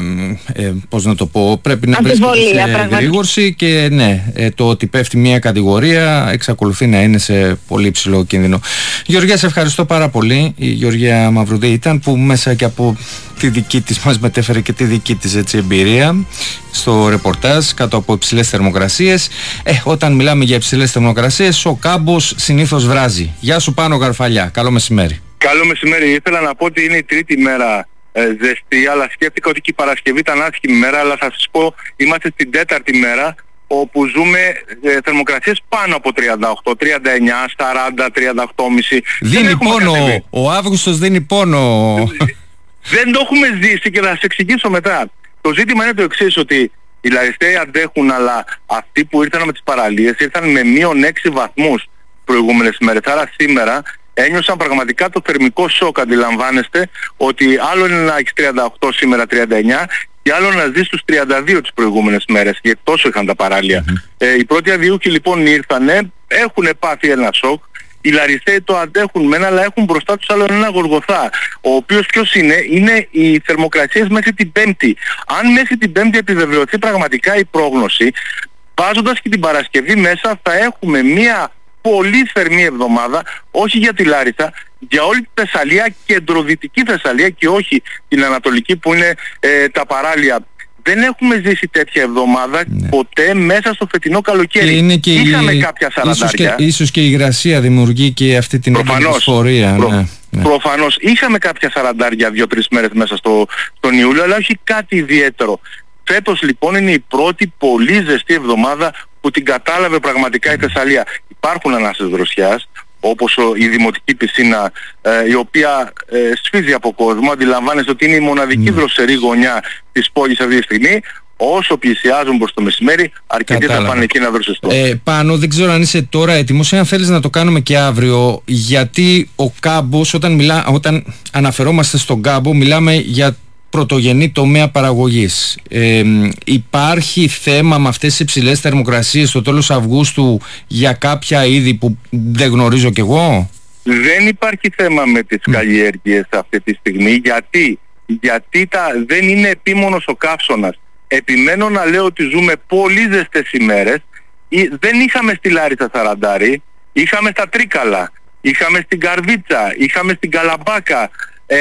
ε, ε, πώς να το πω, πρέπει να βρίσκεται σε γρήγορση και ναι, ε, το ότι πέφτει μια κατηγορία εξακολουθεί να είναι σε πολύ υψηλό κίνδυνο. Γεωργία, σε ευχαριστώ πάρα πολύ. Η Γεωργία Μαυρουδή ήταν, που μέσα και από τη δική της μας μετέφερε και τη δική της έτσι, εμπειρία στο ρεπορτάζ κάτω από υψηλές θερμοκρασίες. Ε, όταν μιλάμε για υψηλές θερμοκρασίες, ο κάμπος συνήθως βράζει. Γεια σου Πάνο Γαρφαλιά, καλό μεσημέρι. Καλό μεσημέρι. Ήθελα να πω ότι είναι η τρίτη μέρα ε, ζεστή, αλλά σκέφτηκα ότι και η Παρασκευή ήταν άσχημη μέρα, αλλά θα σας πω, είμαστε στην τέταρτη μέρα, όπου ζούμε ε, θερμοκρασίες πάνω από τριάντα οκτώ, τριάντα εννιά, σαράντα, τριάντα οκτώ κόμμα πέντε. Δίνει πόνο, κατεβεί. Ο Αύγουστος δίνει πόνο. Δεν το έχουμε ζήσει και θα σας εξηγήσω μετά. Το ζήτημα είναι το εξής, ότι οι Λαρισταίοι αντέχουν, αλλά αυτοί που ήρθαν με τις παραλίες ήρθαν με μείον έξι βαθμούς προηγούμενες μέρες. Άρα σήμερα ένιωσαν πραγματικά το θερμικό σοκ, αντιλαμβάνεστε, ότι άλλο είναι να έχεις τριάντα οκτώ σήμερα, τριάντα εννιά, και άλλο να ζεις στους τριάντα δύο τις προηγούμενες μέρες, γιατί τόσο είχαν τα παράλια. Mm-hmm. Ε, οι πρώτοι αδιούχοι λοιπόν ήρθανε, έχουν πάθει ένα σοκ, οι Λαρισταίοι το αντέχουν μένα, αλλά έχουν μπροστά τους άλλο ένα Γολγοθά, ο οποίος ποιος είναι, είναι οι θερμοκρασίες μέχρι την Πέμπτη. Αν μέχρι την Πέμπτη επιβεβαιωθεί πραγματικά η πρόγνωση, βάζοντας και την Παρασκευή μέσα, θα έχουμε μία πολύ θερμή εβδομάδα, όχι για τη Λάρισα, για όλη τη Θεσσαλία, κεντροδυτική Θεσσαλία και όχι την Ανατολική που είναι ε, τα παράλια. Δεν έχουμε ζήσει τέτοια εβδομάδα ναι. ποτέ μέσα στο φετινό καλοκαίρι. Είναι και Είχαμε η... κάποια σαραντάρια. Ίσως και, ίσως και η υγρασία δημιουργεί και αυτή την δυσφορία. Προ... Ναι, ναι. Προφανώς. Είχαμε κάποια σαραντάρια δύο-τρεις μέρες μέσα στο, στον Ιούλιο, αλλά όχι κάτι ιδιαίτερο. Φέτος λοιπόν είναι η πρώτη πολύ ζεστή εβδομάδα που την κατάλαβε πραγματικά η Θεσσαλία. Υπάρχουν ανάσες δροσιάς, όπως η δημοτική πισίνα, ε, η οποία ε, σφίζει από κόσμο. Αντιλαμβάνεστε ότι είναι η μοναδική mm. δροσερή γωνιά της πόλης αυτή τη στιγμή. Όσο πλησιάζουν προς το μεσημέρι, αρκετοί θα πάνε εκεί να δροσιστούν. Ε, Πάνο, δεν ξέρω αν είσαι τώρα έτοιμος, αν θέλεις να το κάνουμε και αύριο, γιατί ο κάμπος, όταν, μιλά, όταν αναφερόμαστε στον κάμπο, μιλάμε για πρωτογενή τομέα παραγωγής. Ε, υπάρχει θέμα με αυτές τις υψηλές θερμοκρασίες στο τέλος Αυγούστου για κάποια είδη που δεν γνωρίζω κι εγώ? Δεν υπάρχει θέμα με τις mm. καλλιέργειες αυτή τη στιγμή. Γιατί, γιατί τα, δεν είναι επίμονος ο καύσωνας. Επιμένω να λέω ότι ζούμε πολύ ζεστές ημέρες. Δεν είχαμε στη Λάρισα σαραντάρι, είχαμε στα Τρίκαλα, είχαμε στην Καρδίτσα, είχαμε στην Καλαμπάκα. Ε,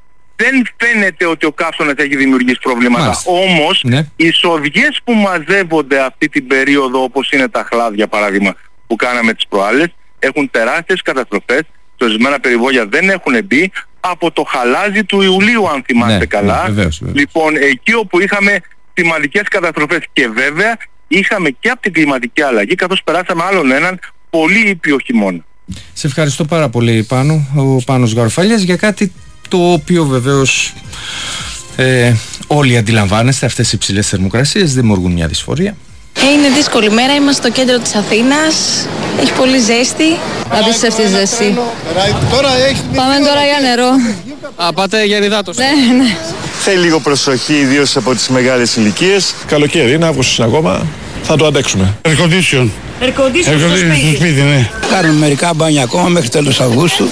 δεν φαίνεται ότι ο καύσωνας έχει δημιουργήσει προβλήματα. Μάλιστα. Όμως ναι. οι σοδιές που μαζεύονται αυτή την περίοδο, όπως είναι τα χλάδια παράδειγμα που κάναμε τις προάλλες, έχουν τεράστιες καταστροφές. Τα ορισμένα περιβόλια δεν έχουν μπει από το χαλάζι του Ιουλίου, αν θυμάστε ναι, καλά. Ναι, βεβαίως, βεβαίως. Λοιπόν, εκεί όπου είχαμε σημαντικές καταστροφές, και βέβαια είχαμε και από την κλιματική αλλαγή, καθώς περάσαμε άλλον έναν πολύ ήπιο χειμώνα. Σε ευχαριστώ πάρα πολύ, Πάνο, ο Πάνος Γαρφαλιάς, για κάτι το οποίο βεβαίως Ε, όλοι αντιλαμβάνεστε, αυτές οι υψηλές θερμοκρασίες δημιουργούν μια δυσφορία. Ε, είναι δύσκολη μέρα, είμαστε στο κέντρο της Αθήνας. Έχει πολύ ζέστη. Απίστευτη ζέστη. Πάμε τώρα για νερό. Α, πάτε για υδάτωση. Ναι, ναι. Θέλει λίγο προσοχή, ιδίως από τις μεγάλες ηλικίες. Καλοκαίρι είναι, Αύγουστος είναι ακόμα. Θα το αντέξουμε. Air condition. Air condition στο σπίτι. σπίτι, ναι. Κάνουμε μερικά μπάνια ακόμα μέχρι τέλος Αυγούστου.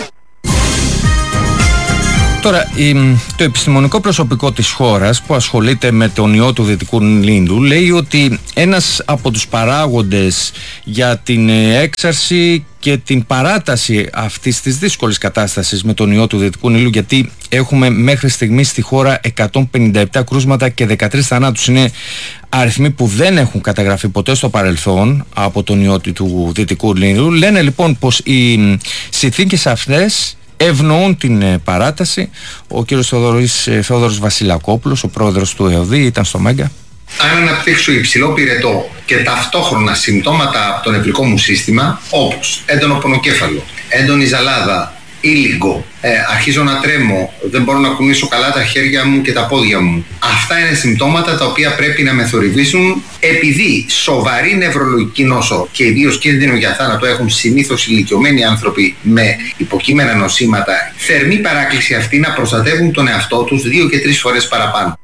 Τώρα, το επιστημονικό προσωπικό της χώρας που ασχολείται με τον ιό του Δυτικού Λίνδου λέει ότι ένας από τους παράγοντες για την έξαρση και την παράταση αυτής της δύσκολης κατάστασης με τον ιό του Δυτικού Νείλου, γιατί έχουμε μέχρι στιγμής στη χώρα εκατόν πενήντα επτά κρούσματα και δεκατρείς θανάτους, είναι αριθμοί που δεν έχουν καταγραφεί ποτέ στο παρελθόν από τον ιό του Δυτικού Νείλου. Λένε λοιπόν πως οι συνθήκες αυτές ευνοούν την παράταση. Ο κύριος Θεόδωρος, Θεόδωρος Βασιλακόπουλος, ο πρόεδρος του ΕΟΔΗ, ήταν στο Μέγκα. Αν αναπτύξω υψηλό πυρετό και ταυτόχρονα συμπτώματα από το νευρικό μου σύστημα, όπως έντονο πονοκέφαλο, έντονη ζαλάδα, ήλιγκο, ε, αρχίζω να τρέμω, δεν μπορώ να κουνήσω καλά τα χέρια μου και τα πόδια μου. Αυτά είναι συμπτώματα τα οποία πρέπει να με θορυβήσουν, επειδή σοβαρή νευρολογική νόσο και ιδίως κίνδυνο για θάνατο έχουν συνήθως ηλικιωμένοι άνθρωποι με υποκείμενα νοσήματα. Θερμή παράκληση αυτή να προστατεύουν τον εαυτό τους δύο και τρεις φορές παραπάνω.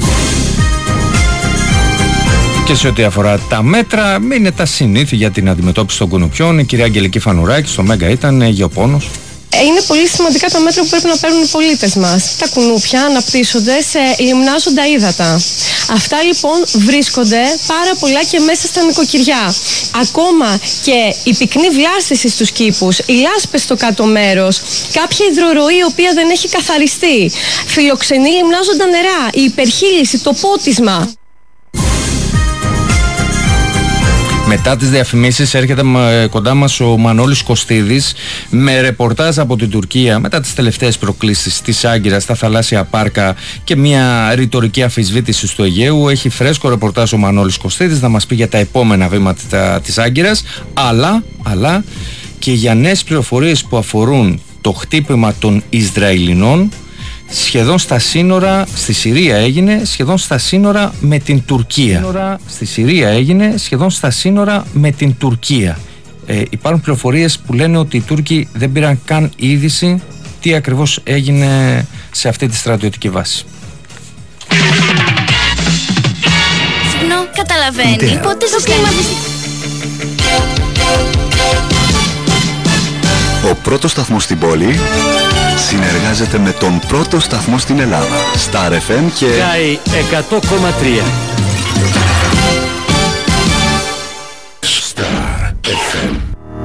Και σε ό,τι αφορά τα μέτρα, είναι τα συνήθεια για την αντιμετώπιση των κουνουπιών. Η κυρία Αγγελική Φανουράκη στο Μέγκα ήταν γεωπόνος. Είναι πολύ σημαντικά τα μέτρα που πρέπει να παίρνουν οι πολίτες μας. Τα κουνούπια αναπτύσσονται σε λιμνάζοντα ύδατα. Αυτά λοιπόν βρίσκονται πάρα πολλά και μέσα στα νοικοκυριά. Ακόμα και η πυκνή βλάστηση στους κήπους, οι λάσπες στο κάτω μέρος, κάποια υδροροή η οποία δεν έχει καθαριστεί, φιλοξενεί λιμνάζοντα νερά, η υπερχείληση, το πότισμα. Μετά τις διαφημίσεις έρχεται κοντά μας ο Μανώλης Κωστίδης με ρεπορτάζ από την Τουρκία μετά τις τελευταίες προκλήσεις της Άγκυρας στα θαλάσσια πάρκα και μια ρητορική αμφισβήτηση του Αιγαίου. Έχει φρέσκο ρεπορτάζ ο Μανώλης Κωστίδης να μας πει για τα επόμενα βήματα της Άγκυρας, αλλά, αλλά και για νέες πληροφορίες που αφορούν το χτύπημα των Ισραηλινών σχεδόν στα σύνορα, στη Συρία έγινε, σχεδόν στα σύνορα με την Τουρκία. Σύνορα, στη Συρία έγινε, σχεδόν στα σύνορα με την Τουρκία. Ε, υπάρχουν πληροφορίες που λένε ότι οι Τούρκοι δεν πήραν καν είδηση τι ακριβώς έγινε σε αυτή τη στρατιωτική βάση. Συχνό καταλαβαίνει πότε στο κλίμα. Ο πρώτος σταθμός στην πόλη συνεργάζεται με τον πρώτο σταθμό στην Ελλάδα, Star εφ εμ και Sky εκατό κόμμα τρία. Star εφ εμ.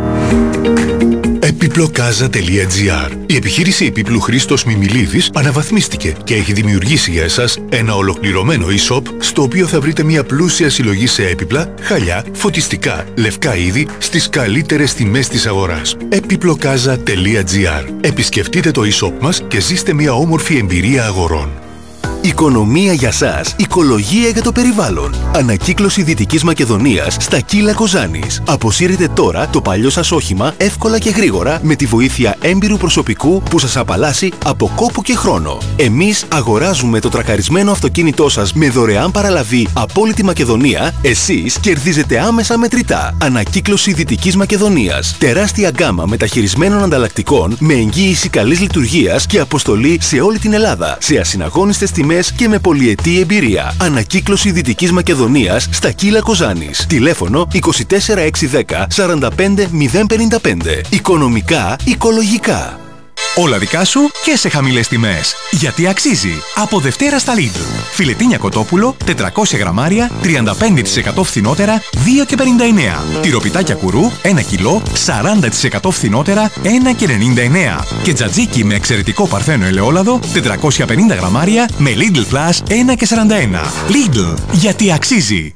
Επιπλοκάζα τελεία τζι άρ. Η επιχείρηση επίπλου Χρήστος Μιμιλίδης αναβαθμίστηκε και έχει δημιουργήσει για εσάς ένα ολοκληρωμένο e-shop στο οποίο θα βρείτε μια πλούσια συλλογή σε έπιπλα, χαλιά, φωτιστικά, λευκά είδη στις καλύτερες τιμές της αγοράς. επιπλοκάζα τελεία τζι άρ. Επισκεφτείτε το e-shop μας και ζήστε μια όμορφη εμπειρία αγορών. Οικονομία για σας, οικολογία για το περιβάλλον. Ανακύκλωση Δυτικής Μακεδονίας στα Κύλα Κοζάνης. Αποσύρετε τώρα το παλιό σας όχημα εύκολα και γρήγορα με τη βοήθεια έμπειρου προσωπικού που σας απαλλάσσει από κόπο και χρόνο. Εμείς αγοράζουμε το τρακαρισμένο αυτοκίνητό σας με δωρεάν παραλαβή από όλη τη Μακεδονία. Εσείς κερδίζετε άμεσα μετρητά. Ανακύκλωση Δυτικής Μακεδονίας. Τεράστια γκάμα μεταχειρισμένων ανταλλακτικών με εγγύηση καλής λειτουργίας και αποστολή σε όλη την Ελλάδα. Σε ασυναγώνιστες τιμές και με πολυετή εμπειρία. Ανακύκλωση Δυτικής Μακεδονίας στα Κύλα Κοζάνης. Τηλέφωνο είκοσι τέσσερα εξακόσια δέκα σαράντα πέντε μηδέν πενήντα πέντε. Οικονομικά, οικολογικά. Όλα δικά σου και σε χαμηλές τιμές. Γιατί αξίζει. Από Δευτέρα στα Lidl. Φιλετίνια κοτόπουλο, τετρακόσια γραμμάρια, τριάντα πέντε τοις εκατό φθηνότερα, δύο και πενήντα εννέα. Τυροπιτάκια κουρού, ένα κιλό, σαράντα τοις εκατό φθηνότερα, ένα και ενενήντα εννέα. Και τζατζίκι με εξαιρετικό παρθένο ελαιόλαδο, τετρακόσια πενήντα γραμμάρια, με Lidl Plus, ένα και σαράντα ένα. Lidl. Γιατί αξίζει.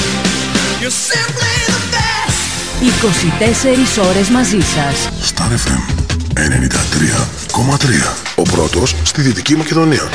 είκοσι τέσσερις ώρες μαζί σας. Star εφ εμ ενενήντα τρία κόμμα τρία. Ο πρώτος στη Δυτική Μακεδονία.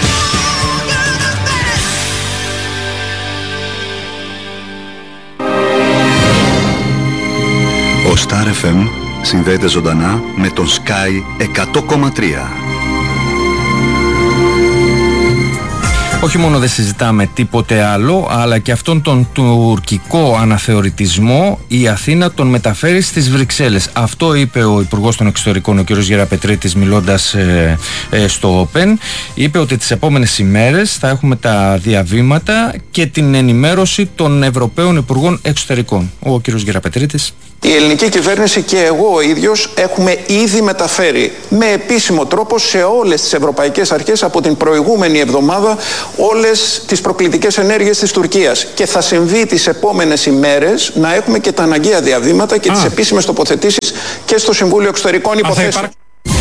Ο Star εφ εμ συνδέεται ζωντανά με τον Sky εκατό κόμμα τρία. Όχι μόνο δεν συζητάμε τίποτε άλλο, αλλά και αυτόν τον τουρκικό αναθεωρητισμό η Αθήνα τον μεταφέρει στις Βρυξέλλες. Αυτό είπε ο Υπουργός των Εξωτερικών, ο κ. Γεραπετρίτης, μιλώντας ε, ε, στο Open. Είπε ότι τις επόμενες ημέρες θα έχουμε τα διαβήματα και την ενημέρωση των Ευρωπαίων Υπουργών Εξωτερικών. Ο κ. Γεραπετρίτης. Η ελληνική κυβέρνηση και εγώ ο ίδιος έχουμε ήδη μεταφέρει με επίσημο τρόπο σε όλες τις ευρωπαϊκές αρχές από την προηγούμενη εβδομάδα όλες τις προκλητικές ενέργειες της Τουρκίας. Και θα συμβεί τις επόμενες ημέρες να έχουμε και τα αναγκαία διαβήματα και Α. τις επίσημες τοποθετήσεις και στο Συμβούλιο Εξωτερικών Υποθέσεων.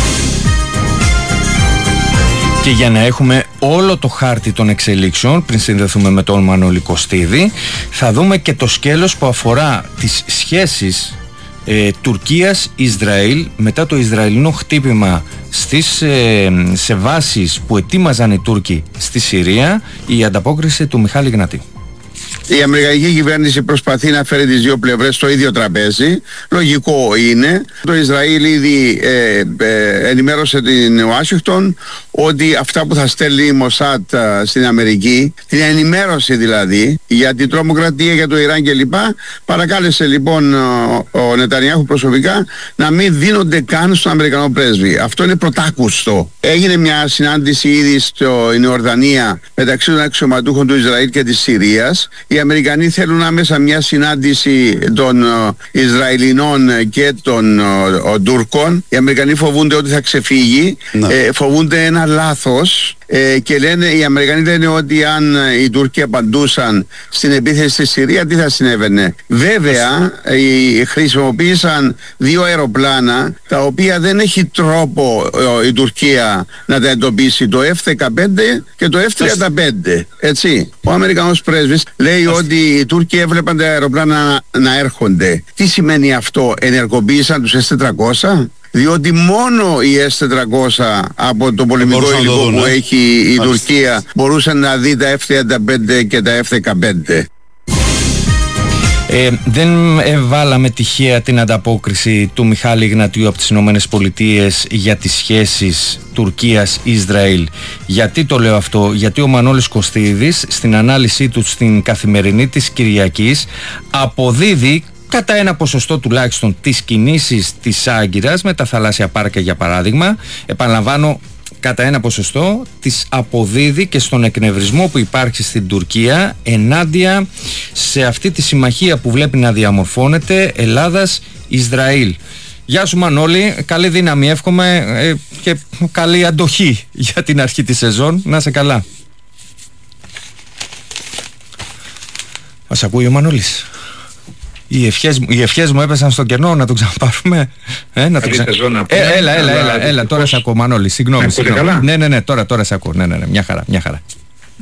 Και για να έχουμε όλο το χάρτη των εξελίξεων, πριν συνδεθούμε με τον Μανώλη Κωστίδη, θα δούμε και το σκέλος που αφορά τις σχέσεις ε, Τουρκίας-Ισραήλ μετά το Ισραηλινό χτύπημα στις, ε, σε βάσεις που ετοίμαζαν οι Τούρκοι στη Συρία, η ανταπόκριση του Μιχάλη Γνατή. Η αμερικανική κυβέρνηση προσπαθεί να φέρει τις δύο πλευρές στο ίδιο τραπέζι. Λογικό είναι. Το Ισραήλ ήδη ε, ε, ενημέρωσε την Ουάσιγκτον ότι αυτά που θα στέλνει η Μοσάτ στην Αμερική, την ενημέρωση δηλαδή για την τρομοκρατία, για το Ιράν κλπ. Παρακάλεσε λοιπόν ο, ο Νετανιάχου προσωπικά να μην δίνονται καν στον Αμερικανό πρέσβη. Αυτό είναι πρωτάκουστο. Έγινε μια συνάντηση ήδη στην Ιορδανία μεταξύ των αξιωματούχων του Ισραήλ και της Συρίας. Οι Αμερικανοί θέλουν άμεσα μια συνάντηση των uh, Ισραηλινών και των uh, Τούρκων. Οι Αμερικανοί φοβούνται ότι θα ξεφύγει, ε, φοβούνται ένα λάθος ε, και λένε, οι Αμερικανοί λένε ότι αν οι Τούρκοι απαντούσαν στην επίθεση στη Συρία, τι θα συνέβαινε. Βέβαια, ε, χρησιμοποίησαν δύο αεροπλάνα τα οποία δεν έχει τρόπο ε, η Τουρκία να τα εντοπίσει, το εφ δεκαπέντε και το εφ τριάντα πέντε. Έτσι. Ο Αμερικανός πρέσβης λέει ότι οι Τούρκοι έβλεπαν τα αεροπλάνα να, να έρχονται. Τι σημαίνει αυτό? Ενεργοποίησαν τους ες τετρακόσια? Διότι μόνο οι ες τετρακόσια από το πολεμικό υλικό που δουν, έχει η Μάλιστα. Τουρκία μπορούσαν να δει τα εφ τριάντα πέντε και τα εφ δεκαπέντε. Ε, δεν βάλαμε τυχαία την ανταπόκριση του Μιχάλη Γνατίου από τις Ηνωμένες Πολιτείες για τις σχέσεις Τουρκίας-Ισραήλ. Γιατί το λέω αυτό? Γιατί ο Μανώλης Κωστίδης στην ανάλυση του στην Καθημερινή της Κυριακής αποδίδει κατά ένα ποσοστό τουλάχιστον τις κινήσεις της Άγκυρας με τα θαλάσσια πάρκα, για παράδειγμα. Επαναλαμβάνω, κατά ένα ποσοστό τις αποδίδει και στον εκνευρισμό που υπάρχει στην Τουρκία ενάντια σε αυτή τη συμμαχία που βλέπει να διαμορφώνεται Ελλάδας-Ισραήλ. Γεια σου Μανώλη, καλή δύναμη εύχομαι ε, και καλή αντοχή για την αρχή της σεζόν. Να είσαι καλά. Μας ακούει ο Μανώλης? Οι ευχές, οι ευχές μου έπεσαν στο κενό, να το ξαναπάρουμε. Ε, να το ξα... ε, έλα, έλα, έλα, έλα, τώρα σε ακούω Μανώλη, συγγνώμη. συγγνώμη. Ναι, ναι, ναι, τώρα, τώρα σε ακούω. Ναι, ναι, ναι, μια χαρά, μια χαρά.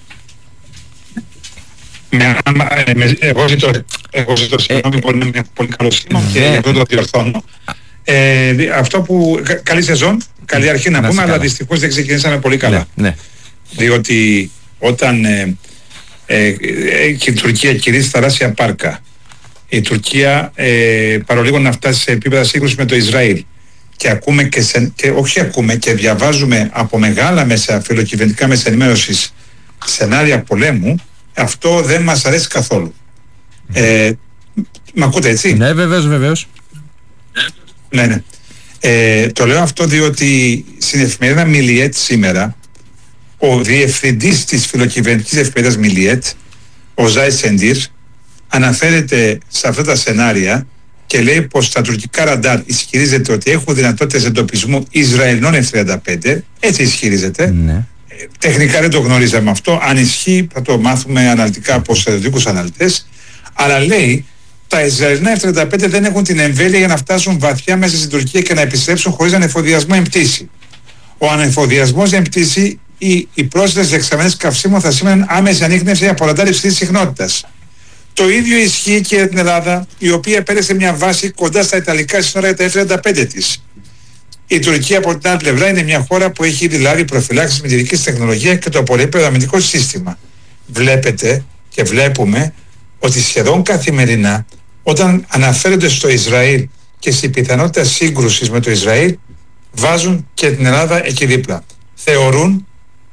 Εγώ ζητώ, εγώ ζητώ συγγνώμη, πολύ, είναι πολύ καλό σήμα και γι' αυτό το διορθώνω. Ε, αυτό που, καλή σεζόν, καλή αρχή να, να πούμε, αλλά δυστυχώς δεν ξεκινήσαμε πολύ καλά. Ναι, ναι. Διότι όταν ε, ε, ε, και η Τουρκία κηρύσσει τα θαλάσσια πάρκα, η Τουρκία ε, παρολίγο να φτάσει σε επίπεδα σύγκρουση με το Ισραήλ και ακούμε και, σε, και όχι ακούμε και διαβάζουμε από μεγάλα μέσα φιλοκυβερνητικά μέσα ενημέρωσης σενάρια πολέμου, αυτό δεν μας αρέσει καθόλου. Ε, μ' ακούτε έτσι? Ναι, βεβαίως, βεβαίως. Ναι, ναι. Ε, το λέω αυτό διότι στην εφημερίδα Μιλιέτ σήμερα ο διευθυντής της φιλοκυβερνητικής εφημερίδας Μιλιέτ, ο Ζάι Σεντήρ, αναφέρεται σε αυτά τα σενάρια και λέει πως τα τουρκικά ραντάρ ισχυρίζεται ότι έχουν δυνατότητες εντοπισμού Ισραηλινών εφ τριάντα πέντε, έτσι ισχυρίζεται. Ναι. Ε, τεχνικά δεν το γνωρίζαμε αυτό, αν ισχύει θα το μάθουμε αναλυτικά από στρατιωτικούς αναλυτές, αλλά λέει τα Ισραηλινά εφ τριάντα πέντε δεν έχουν την εμβέλεια για να φτάσουν βαθιά μέσα στην Τουρκία και να επιστρέψουν χωρίς ανεφοδιασμό εμπτήση. Ο ανεφοδιασμός εμπτήση ή οι πρόσθετες δεξαμενές καυσίμων θα σήμαιναν άμεση ανίχνευση από ραντάρ υψηλής συχνότητας. Το ίδιο ισχύει και για την Ελλάδα, η οποία πέρασε μια βάση κοντά στα Ιταλικά σύνορα για τα εφ τριάντα πέντε της. Η Τουρκία από την άλλη πλευρά είναι μια χώρα που έχει δηλαδή προφυλάξεις με τη δική της τεχνολογία και το απορρίπτει αμυντικό σύστημα. Βλέπετε και βλέπουμε ότι σχεδόν καθημερινά όταν αναφέρονται στο Ισραήλ και στην πιθανότητα σύγκρουσης με το Ισραήλ, βάζουν και την Ελλάδα εκεί δίπλα. Θεωρούν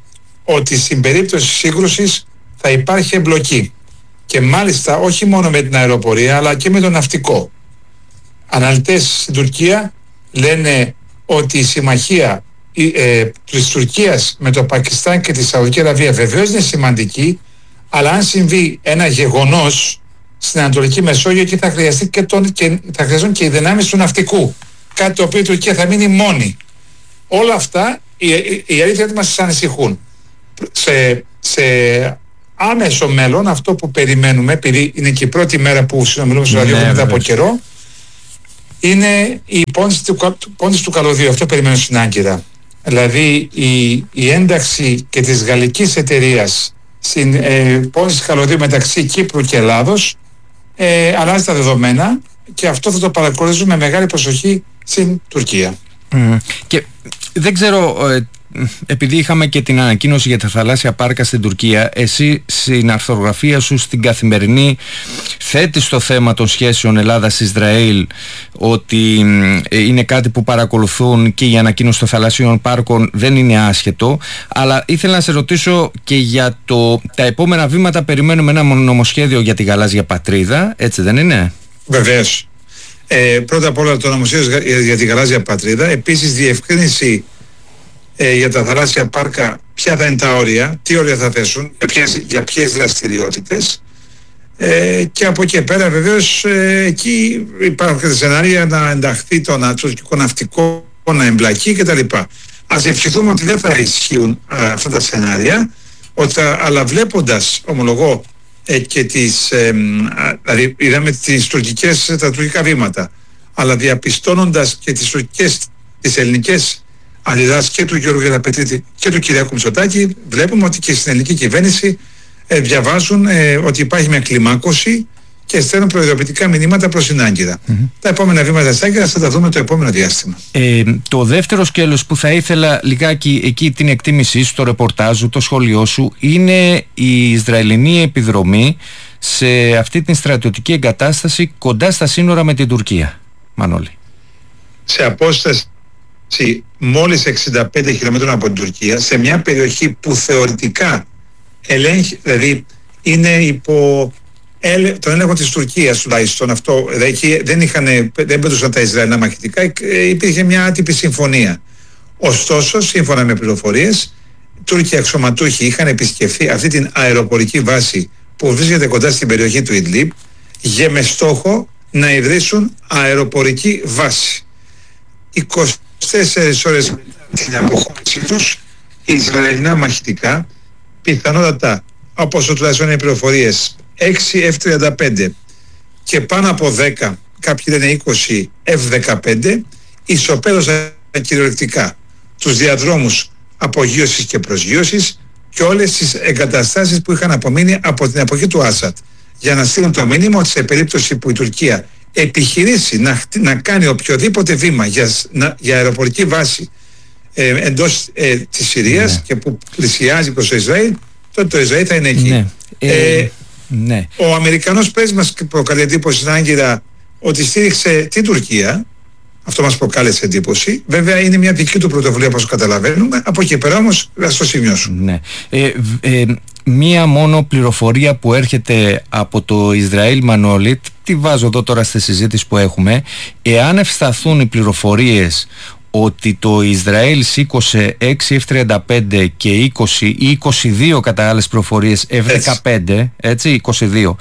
ότι στην περίπτωση σύγκρουσης θα υπάρχει εμπλοκή. Και μάλιστα όχι μόνο με την αεροπορία αλλά και με το ναυτικό. Αναλυτές στην Τουρκία λένε ότι η συμμαχία ε, της Τουρκίας με το Πακιστάν και τη Σαουδική Αραβία βεβαίως είναι σημαντική, αλλά αν συμβεί ένα γεγονός στην Ανατολική Μεσόγειο, εκεί θα, χρειαστεί και τον, και θα χρειαστούν και οι δυνάμεις του ναυτικού, κάτι το οποίο η Τουρκία θα μείνει μόνη. Όλα αυτά η, η, η αλήθεια ότι μας ανησυχούν. Σε, σε άμεσο μέλλον, αυτό που περιμένουμε, επειδή είναι και η πρώτη μέρα που συνομιλούμε στο ραδιόφωνο μετά από καιρό, είναι η πόντιση του, πόντιση του καλωδίου. Αυτό περιμένω στην Άγκυρα. Δηλαδή η, η ένταξη και της γαλλικής εταιρείας στην ε, πόντιση του καλωδίου μεταξύ Κύπρου και Ελλάδος ε, αλλάζει τα δεδομένα, και αυτό θα το παρακολουθήσουμε με μεγάλη προσοχή στην Τουρκία. Mm. Και δεν ξέρω, ε, επειδή είχαμε και την ανακοίνωση για τα θαλάσσια πάρκα στην Τουρκία, εσύ στην αρθρογραφία σου στην Καθημερινή θέτεις το θέμα των σχέσεων Ελλάδας-Ισραήλ ότι είναι κάτι που παρακολουθούν, και η ανακοίνωση των θαλασσίων πάρκων δεν είναι άσχετο, αλλά ήθελα να σε ρωτήσω και για το, τα επόμενα βήματα. Περιμένουμε ένα νομοσχέδιο για τη γαλάζια πατρίδα, έτσι δεν είναι? Βεβαίως. Ε, πρώτα απ' όλα το νομοσχέδιο για τη γαλάζια πατρίδα, επίσης διευκρίνηση ε, για τα θαλάσσια πάρκα, ποια θα είναι τα όρια, τι όρια θα θέσουν, για ποιες, για ποιες δραστηριότητες, ε, και από εκεί πέρα βεβαίως ε, εκεί υπάρχουν και τα σενάρια να ενταχθεί το τουρκικό ναυτικό, να εμπλακεί κτλ. Ας ευχηθούμε ότι δεν θα ισχύουν α, αυτά τα σενάρια, ότι, αλλά βλέποντας, ομολογώ, ε, και τις, ε, δηλαδή είδαμε τις τουρκικές, τα τουρκικά βήματα, αλλά διαπιστώνοντας και τις τουρκικές, τις ελληνικές αντιδράσεις και του Γιώργου Γεραπετρίτη και του Κυριάκου Μητσοτάκη, βλέπουμε ότι και στην ελληνική κυβέρνηση ε, διαβάζουν ε, ότι υπάρχει μια κλιμάκωση και στέλνουν προειδοποιητικά μηνύματα προς την Άγκυρα. Mm-hmm. Τα επόμενα βήματα της Άγκυρας θα τα δούμε το επόμενο διάστημα. Ε, το δεύτερο σκέλος που θα ήθελα λιγάκι εκεί την εκτίμησή σου, το ρεπορτάζ σου, το σχόλιο σου, είναι η Ισραηλινή επιδρομή σε αυτή την στρατιωτική εγκατάσταση κοντά στα σύνορα με την Τουρκία. Μανώλη. Σε απόσταση μόλις εξήντα πέντε χιλιόμετρων από την Τουρκία, σε μια περιοχή που θεωρητικά ελέγχει, δηλαδή είναι υπό τον έλεγχο της Τουρκίας τουλάχιστον, αυτό, δηλαδή δεν, είχαν, δεν πέτουσαν τα Ισραηλινά μαχητικά, υπήρχε μια άτυπη συμφωνία. Ωστόσο, σύμφωνα με πληροφορίες, Τούρκοι αξιωματούχοι είχαν επισκεφθεί αυτή την αεροπορική βάση που βρίσκεται κοντά στην περιοχή του Ιντλίμπ, για με στόχο να ιδρύσουν αεροπορική βάση. είκοσι τέσσερις ώρες μετά την αποχώρησή τους, οι Ισραηλινά μαχητικά, πιθανότατα, όπως τουλάχιστον είναι οι πληροφορίες, έξι εφ τριάντα πέντε και πάνω από δέκα, κάποιοι λένε είκοσι εφ δεκαπέντε, ισοπαίδωσαν κυριολεκτικά τους διαδρόμους απογείωσης και προσγείωσης και όλες τις εγκαταστάσεις που είχαν απομείνει από την εποχή του Άσαντ, για να στείλουν το μήνυμα ότι σε περίπτωση που η Τουρκία επιχειρήσει να, να κάνει οποιοδήποτε βήμα για, να, για αεροπορική βάση ε, εντός ε, της Συρίας, ναι, και που πλησιάζει προς το Ισραήλ, τότε το Ισραήλ θα είναι εκεί. Ναι. Ε, ε, ναι. Ο Αμερικανός πρέσβης μας προκαλεί εντύπωση στην Άγκυρα ότι στήριξε την Τουρκία. Αυτό μας προκάλεσε εντύπωση. Βέβαια είναι μια δική του πρωτοβουλία, όπως καταλαβαίνουμε. Από εκεί πέρα όμως ας το σημειώσουμε. Ναι. Ε, ε, μία μόνο πληροφορία που έρχεται από το Ισραήλ, Μανώλη, τη βάζω εδώ τώρα στη συζήτηση που έχουμε. Εάν ευσταθούν οι πληροφορίες ότι το Ισραήλ σήκωσε έξι εφ τριάντα πέντε και είκοσι ή είκοσι δύο κατά άλλες πληροφορίες εφ δεκαπέντε, έτσι, είκοσι δύο,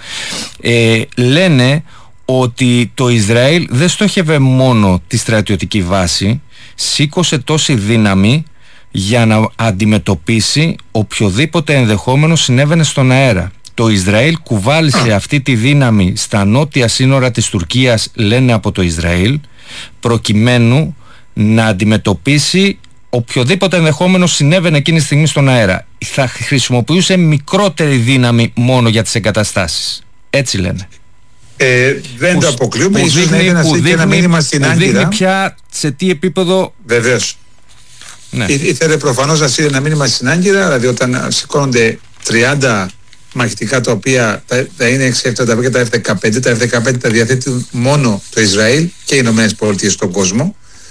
ε, λένε ότι το Ισραήλ δεν στόχευε μόνο τη στρατιωτική βάση, σήκωσε τόση δύναμη για να αντιμετωπίσει οποιοδήποτε ενδεχόμενο συνέβαινε στον αέρα. Το Ισραήλ κουβάλισε αυτή τη δύναμη στα νότια σύνορα της Τουρκίας, λένε από το Ισραήλ, προκειμένου να αντιμετωπίσει οποιοδήποτε ενδεχόμενο συνέβαινε εκείνη τη στιγμή στον αέρα. Θα χρησιμοποιούσε μικρότερη δύναμη μόνο για τις εγκαταστάσεις. Έτσι λένε. Ε, δεν που, το αποκλείουμε. Ίσως δείχνει, να είναι ένα, δείχνει, ένα μήνυμα στην Άγκυρα. Δείχνει πια σε τι επίπεδο. Βεβαίως. Ναι. Ή, ήθελε προφανώς να στείλει ένα μήνυμα στην Άγκυρα, δηλαδή όταν σηκώνονται τριάντα μαχητικά τα οποία τα, τα είναι έξι εφ τριάντα πέντε και τα εφ δεκαπέντε, τα εφ δεκαπέντε τα διαθέτει μόνο το Ισραήλ και οι Ηνωμένες Πολιτείες στον κόσμο.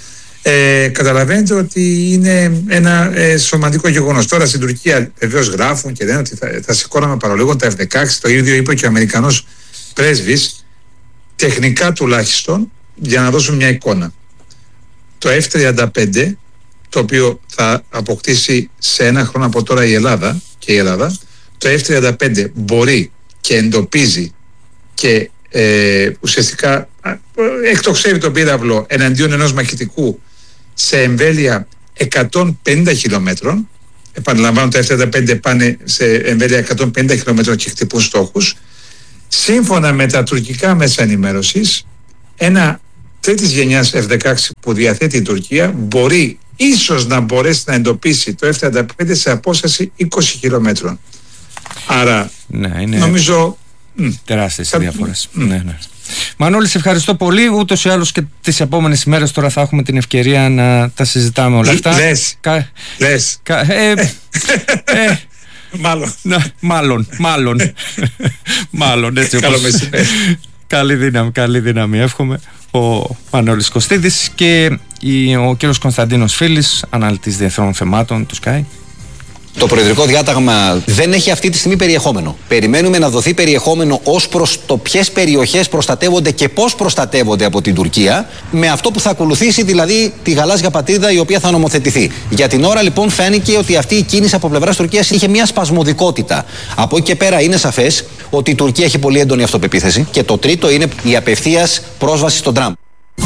Ε, καταλαβαίνετε ότι είναι ένα ε, σωματικό γεγονός. Τώρα στην Τουρκία βεβαίως γράφουν και λένε ότι θα, θα σηκώναμε παρολίγο τα εφ δεκαέξι. Το ίδιο είπε και ο Αμερικανός πρέσβης, τεχνικά τουλάχιστον, για να δώσουν μια εικόνα. Το εφ τριάντα πέντε, το οποίο θα αποκτήσει σε ένα χρόνο από τώρα η Ελλάδα και η Ελλάδα, το εφ τριάντα πέντε μπορεί και εντοπίζει και ε, ουσιαστικά εκτοξεύει τον πύραυλο εναντίον ενός μαχητικού σε εμβέλεια εκατόν πενήντα χιλιόμετρων. Επαναλαμβάνω, τα εφ τριάντα πέντε πάνε σε εμβέλεια εκατόν πενήντα χιλιόμετρων και χτυπούν στόχους. Σύμφωνα με τα τουρκικά μέσα ενημέρωσης, ένα τρίτης γενιάς εφ δεκαέξι που διαθέτει η Τουρκία μπορεί ίσως να μπορέσει να εντοπίσει το εφ τριάντα πέντε σε απόσταση είκοσι χιλιόμετρων. Άρα ναι, είναι νομίζω τεράστιες θα... διαφορές. Mm. Ναι, ναι. Μανώλη, σε ευχαριστώ πολύ. Ούτως ή άλλως και τις επόμενες ημέρες τώρα θα έχουμε την ευκαιρία να τα συζητάμε όλα αυτά. Λες, Κα... Λες. Κα... Ε, ε, μάλλον. Να, μάλλον, μάλλον. Μάλλον, έτσι όπως... Καλή δύναμη, καλή δύναμη εύχομαι. Ο Μανώλης Κωστίδης και ο κύριος Κωνσταντίνος Φίλης, αναλυτής διεθνών θεμάτων του Sky. Το προεδρικό διάταγμα δεν έχει αυτή τη στιγμή περιεχόμενο. Περιμένουμε να δοθεί περιεχόμενο ως προς το ποιες περιοχές προστατεύονται και πώς προστατεύονται από την Τουρκία, με αυτό που θα ακολουθήσει, δηλαδή τη γαλάζια πατρίδα η οποία θα νομοθετηθεί. Για την ώρα λοιπόν φάνηκε ότι αυτή η κίνηση από πλευράς Τουρκίας είχε μια σπασμωδικότητα. Από εκεί και πέρα είναι σαφές ότι η Τουρκία έχει πολύ έντονη αυτοπεποίθηση. Και το τρίτο είναι η απευθείας πρόσβαση στον Τραμπ.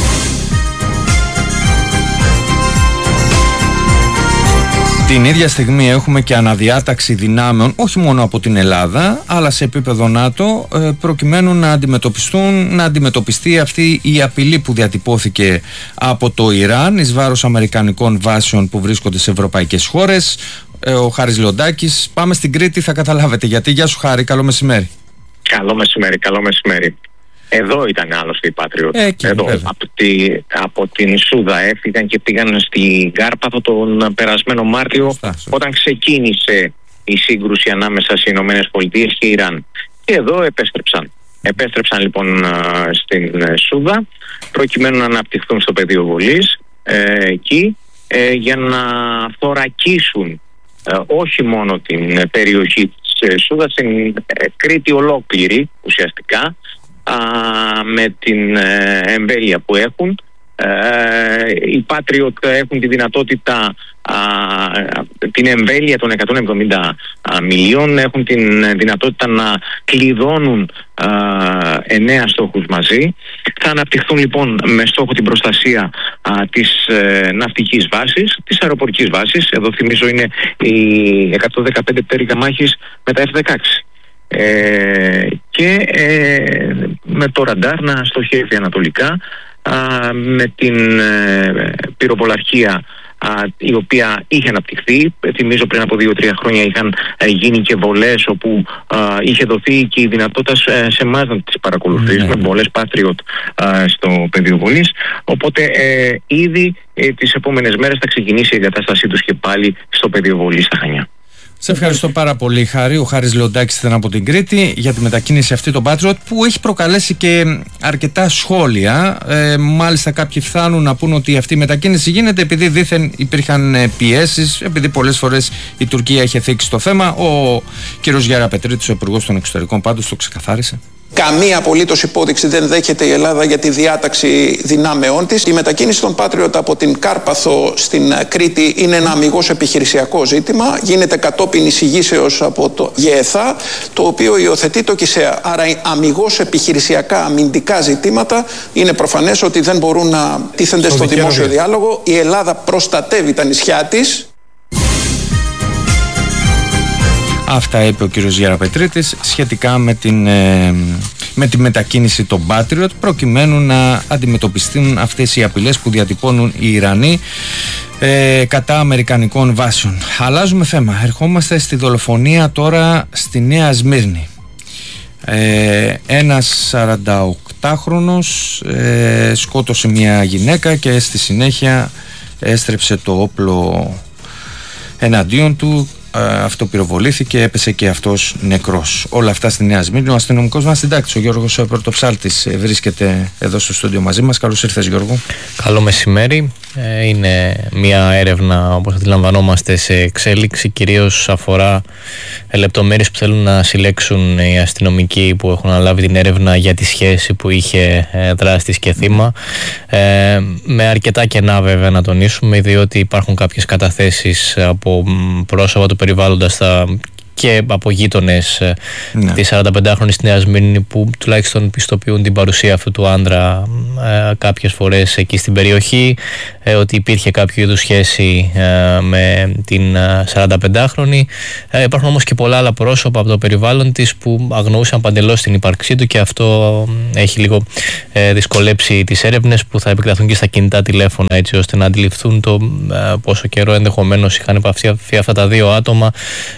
Την ίδια στιγμή έχουμε και αναδιάταξη δυνάμεων όχι μόνο από την Ελλάδα αλλά σε επίπεδο ΝΑΤΟ προκειμένου να αντιμετωπιστούν, να αντιμετωπιστεί αυτή η απειλή που διατυπώθηκε από το Ιράν εις βάρος αμερικανικών βάσεων που βρίσκονται σε ευρωπαϊκές χώρες. Ο Χάρης Λεοντάκης, πάμε στην Κρήτη, θα καταλάβετε γιατί. Γεια σου Χάρη, καλό μεσημέρι. Καλό μεσημέρι, καλό μεσημέρι. Εδώ ήταν άλλωστε οι Patriot. Ε, Εδώ, από, τη, από την Σούδα έφυγαν και πήγαν στην Κάρπαθο τον περασμένο Μάρτιο, σωστά, σωστά. όταν ξεκίνησε η σύγκρουση ανάμεσα στις Ηνωμένες Πολιτείες και Ιράν. Και εδώ επέστρεψαν. Επέστρεψαν λοιπόν στην Σούδα προκειμένου να αναπτυχθούν στο πεδίο βολής ε, εκεί ε, για να θωρακίσουν ε, όχι μόνο την περιοχή της Σούδας, την ε, Κρήτη ολόκληρη ουσιαστικά, Α, με την ε, εμβέλεια που έχουν. Ε, οι Patriot έχουν τη δυνατότητα, α, την εμβέλεια των εκατόν εβδομήντα μιλίων, έχουν την δυνατότητα να κλειδώνουν α, εννέα στόχους μαζί. Θα αναπτυχθούν λοιπόν με στόχο την προστασία α, της ε, ναυτικής βάσης, της αεροπορικής βάσης. Εδώ θυμίζω είναι οι εκατόν δεκαπέντε πτέρυγα μάχης με τα εφ δεκαέξι. Ε, και ε, με το ραντάρ να στοχεύει ανατολικά, α, με την ε, πυροβολαρχία α, η οποία είχε αναπτυχθεί. Θυμίζω πριν από δύο τρία χρόνια είχαν ε, γίνει και βολές όπου α, είχε δοθεί και η δυνατότητα σε, σε εμάς να τις παρακολουθήσουμε, mm-hmm. βολές Patriot α, στο πεδίο βολής. Οπότε ε, ήδη ε, τις επόμενες μέρες θα ξεκινήσει η εγκατάστασή τους και πάλι στο πεδίο βολής στα Χανιά. Σε ευχαριστώ πάρα πολύ Χάρη. Ο Χάρης Λεοντάκης ήταν από την Κρήτη για τη μετακίνηση αυτή των Patriot που έχει προκαλέσει και αρκετά σχόλια. Ε, μάλιστα κάποιοι φτάνουν να πούν ότι αυτή η μετακίνηση γίνεται επειδή δήθεν υπήρχαν πιέσεις, επειδή πολλές φορές η Τουρκία είχε θίξει το θέμα. Ο κ. Γεραπετρίτης, ο Υπουργός των Εξωτερικών, πάντως το ξεκαθάρισε. Καμία απολύτως υπόδειξη δεν δέχεται η Ελλάδα για τη διάταξη δυνάμεών της. Η μετακίνηση των Patriot από την Κάρπαθο στην Κρήτη είναι ένα αμιγώς επιχειρησιακό ζήτημα. Γίνεται κατόπιν εισηγήσεως από το ΓΕΘΑ, το οποίο υιοθετεί το ΚΙΣΕΑ. Άρα, αμιγώς επιχειρησιακά αμυντικά ζητήματα είναι προφανές ότι δεν μπορούν να τίθενται στο δημόσιο διάλογο. Η Ελλάδα προστατεύει τα νησιά της. Αυτά είπε ο κύριος Γεραπετρίτης σχετικά με, την, ε, με τη μετακίνηση των Patriot προκειμένου να αντιμετωπιστούν αυτές οι απειλές που διατυπώνουν οι Ιρανοί ε, κατά αμερικανικών βάσεων. Αλλάζουμε θέμα. Ερχόμαστε στη δολοφονία τώρα στη Νέα Σμύρνη. Ε, ένας σαρανταοκτάχρονος ε, σκότωσε μια γυναίκα και στη συνέχεια έστρεψε το όπλο εναντίον του. Αυτοπυροβολήθηκε, έπεσε και αυτός νεκρός. Όλα αυτά στη Νέα Σμύρνη. Ο αστυνομικός μας συντάκτης, ο Γιώργος Πρωτοψάλτης, βρίσκεται εδώ στο στούντιο μαζί μας. Καλώς ήρθες Γιώργο. Καλό μεσημέρι. Είναι μια έρευνα, όπως αντιλαμβανόμαστε, σε εξέλιξη. Κυρίως αφορά λεπτομέρειες που θέλουν να συλλέξουν οι αστυνομικοί που έχουν αναλάβει την έρευνα για τη σχέση που είχε δράστης και θύμα. Ε, με αρκετά κενά βέβαια να τονίσουμε, διότι υπάρχουν κάποιες καταθέσεις από πρόσωπα του περιβάλλοντα στα και από γείτονες ναι. τη σαρανταπεντάχρονης στη Νέα Σμύρνη, που τουλάχιστον πιστοποιούν την παρουσία αυτού του άντρα ε, κάποιες φορές εκεί στην περιοχή, ε, ότι υπήρχε κάποιο είδους σχέση ε, με την ε, σαρανταπεντάχρονη. Ε, υπάρχουν όμως και πολλά άλλα πρόσωπα από το περιβάλλον της που αγνοούσαν παντελώς την ύπαρξή του, και αυτό έχει λίγο ε, δυσκολέψει τις έρευνες που θα επεκταθούν και στα κινητά τηλέφωνα, έτσι ώστε να αντιληφθούν το ε, πόσο καιρό ενδεχομένως είχαν επαφή αυτά τα δύο άτομα,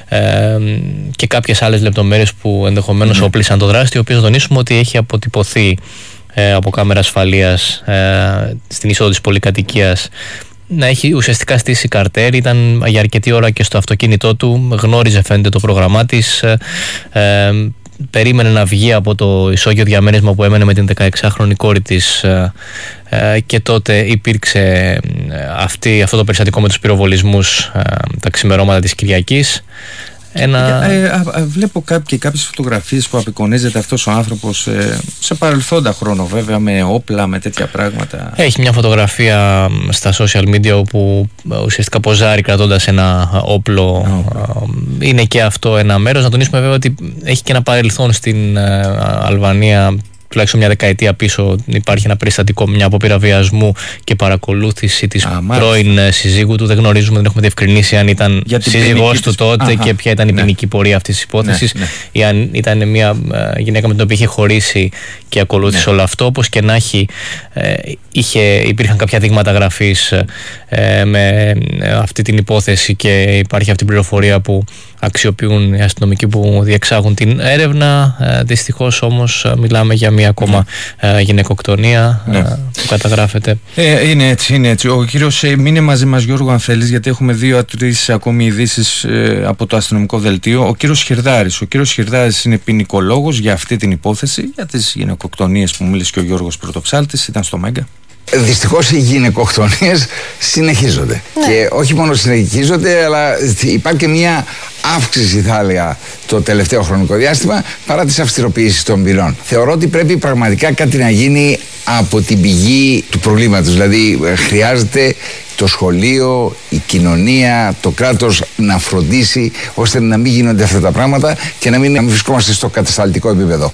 ε, και κάποιες άλλες λεπτομέρειες που ενδεχομένως mm. όπλησαν το δράστη, ο οποίος τονίσουμε ότι έχει αποτυπωθεί ε, από κάμερα ασφαλείας ε, στην είσοδο της πολυκατοικίας να έχει ουσιαστικά στήσει καρτέρ. Ήταν για αρκετή ώρα και στο αυτοκίνητό του, γνώριζε φαίνεται το πρόγραμμά της, ε, ε, περίμενε να βγει από το ισόγειο διαμέρισμα που έμενε με την δεκαεξάχρονη κόρη της, ε, ε, και τότε υπήρξε αυτή, αυτό το περιστατικό με τους πυροβολισμούς ε, τα ξημερώματα της Κυριακής. Ένα... Ε, ε, α, βλέπω και κάποιες φωτογραφίες που απεικονίζεται αυτός ο άνθρωπος ε, σε παρελθόντα χρόνο, βέβαια, με όπλα, με τέτοια πράγματα. Έχει μια φωτογραφία στα social media όπου ουσιαστικά ποζάρει κρατώντας ένα όπλο. Okay. Είναι και αυτό ένα μέρος. Να τονίσουμε βέβαια ότι έχει και ένα παρελθόν στην ε, Αλβανία. Τουλάχιστον μια δεκαετία πίσω υπάρχει ένα περιστατικό, μια απόπειρα βιασμού και παρακολούθηση της Α, πρώην συζύγου του. Δεν γνωρίζουμε, δεν έχουμε διευκρινίσει αν ήταν σύζυγός του τότε Αχα. και ποια ήταν η ποινική ναι. πορεία αυτής της υπόθεσης, ναι, ναι. ή αν ήταν μια γυναίκα με την οποία είχε χωρίσει και ακολούθησε ναι. όλο αυτό. Όπως και να έχει, ε, είχε, υπήρχαν κάποια δείγματα γραφής ε, με αυτή την υπόθεση, και υπάρχει αυτή η πληροφορία που αξιοποιούν οι αστυνομικοί που διεξάγουν την έρευνα. Ε, δυστυχώς όμως μιλάμε για μία ακόμα ε, γυναικοκτονία ναι. ε, που καταγράφεται. Ε, είναι έτσι, είναι έτσι. Ο κύριος ε, μείνε μαζί μας, Γιώργο, αν θέλεις, γιατί έχουμε δύο-τρεις ακόμη ειδήσεις ε, από το αστυνομικό δελτίο. Ο κύριος Χιρδάρης. Ο κύριος Χιρδάρης είναι ποινικολόγος για αυτή την υπόθεση, για τις γυναικοκτονίες που μίλησε και ο Γιώργος Πρωτοψάλτης, ήταν στο Μέγκα. Δυστυχώς οι γυναικοκτονίες συνεχίζονται. Ναι. Και όχι μόνο συνεχίζονται, αλλά υπάρχει και μια αύξηση, θα έλεγα, το τελευταίο χρονικό διάστημα, παρά τις αυστηροποιήσεις των ποινών. Θεωρώ ότι πρέπει πραγματικά κάτι να γίνει από την πηγή του προβλήματος. Δηλαδή χρειάζεται το σχολείο, η κοινωνία, το κράτος να φροντίσει ώστε να μην γίνονται αυτά τα πράγματα και να μην, να μην βρισκόμαστε στο κατασταλτικό επίπεδο.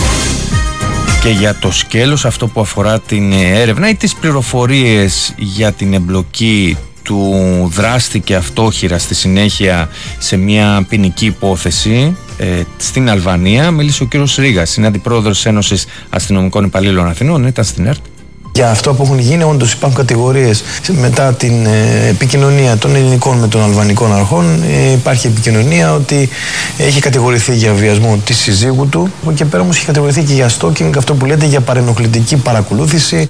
Και για το σκέλος αυτό που αφορά την έρευνα ή τις πληροφορίες για την εμπλοκή του δράστη και αυτόχειρα στη συνέχεια σε μια ποινική υπόθεση ε, στην Αλβανία, μίλησε ο κύριος Ρήγας, είναι αντιπρόεδρος της Ένωσης Αστυνομικών Υπαλλήλων Αθηνών, ήταν στην ΕΡΤ. Για αυτό που έχουν γίνει, όντως υπάρχουν κατηγορίες μετά την ε, επικοινωνία των ελληνικών με των αλβανικών αρχών. Ε, υπάρχει επικοινωνία ότι έχει κατηγορηθεί για βιασμό της συζύγου του. Από εκεί πέρα όμως έχει κατηγορηθεί και για stalking, αυτό που λέτε για παρενοχλητική παρακολούθηση.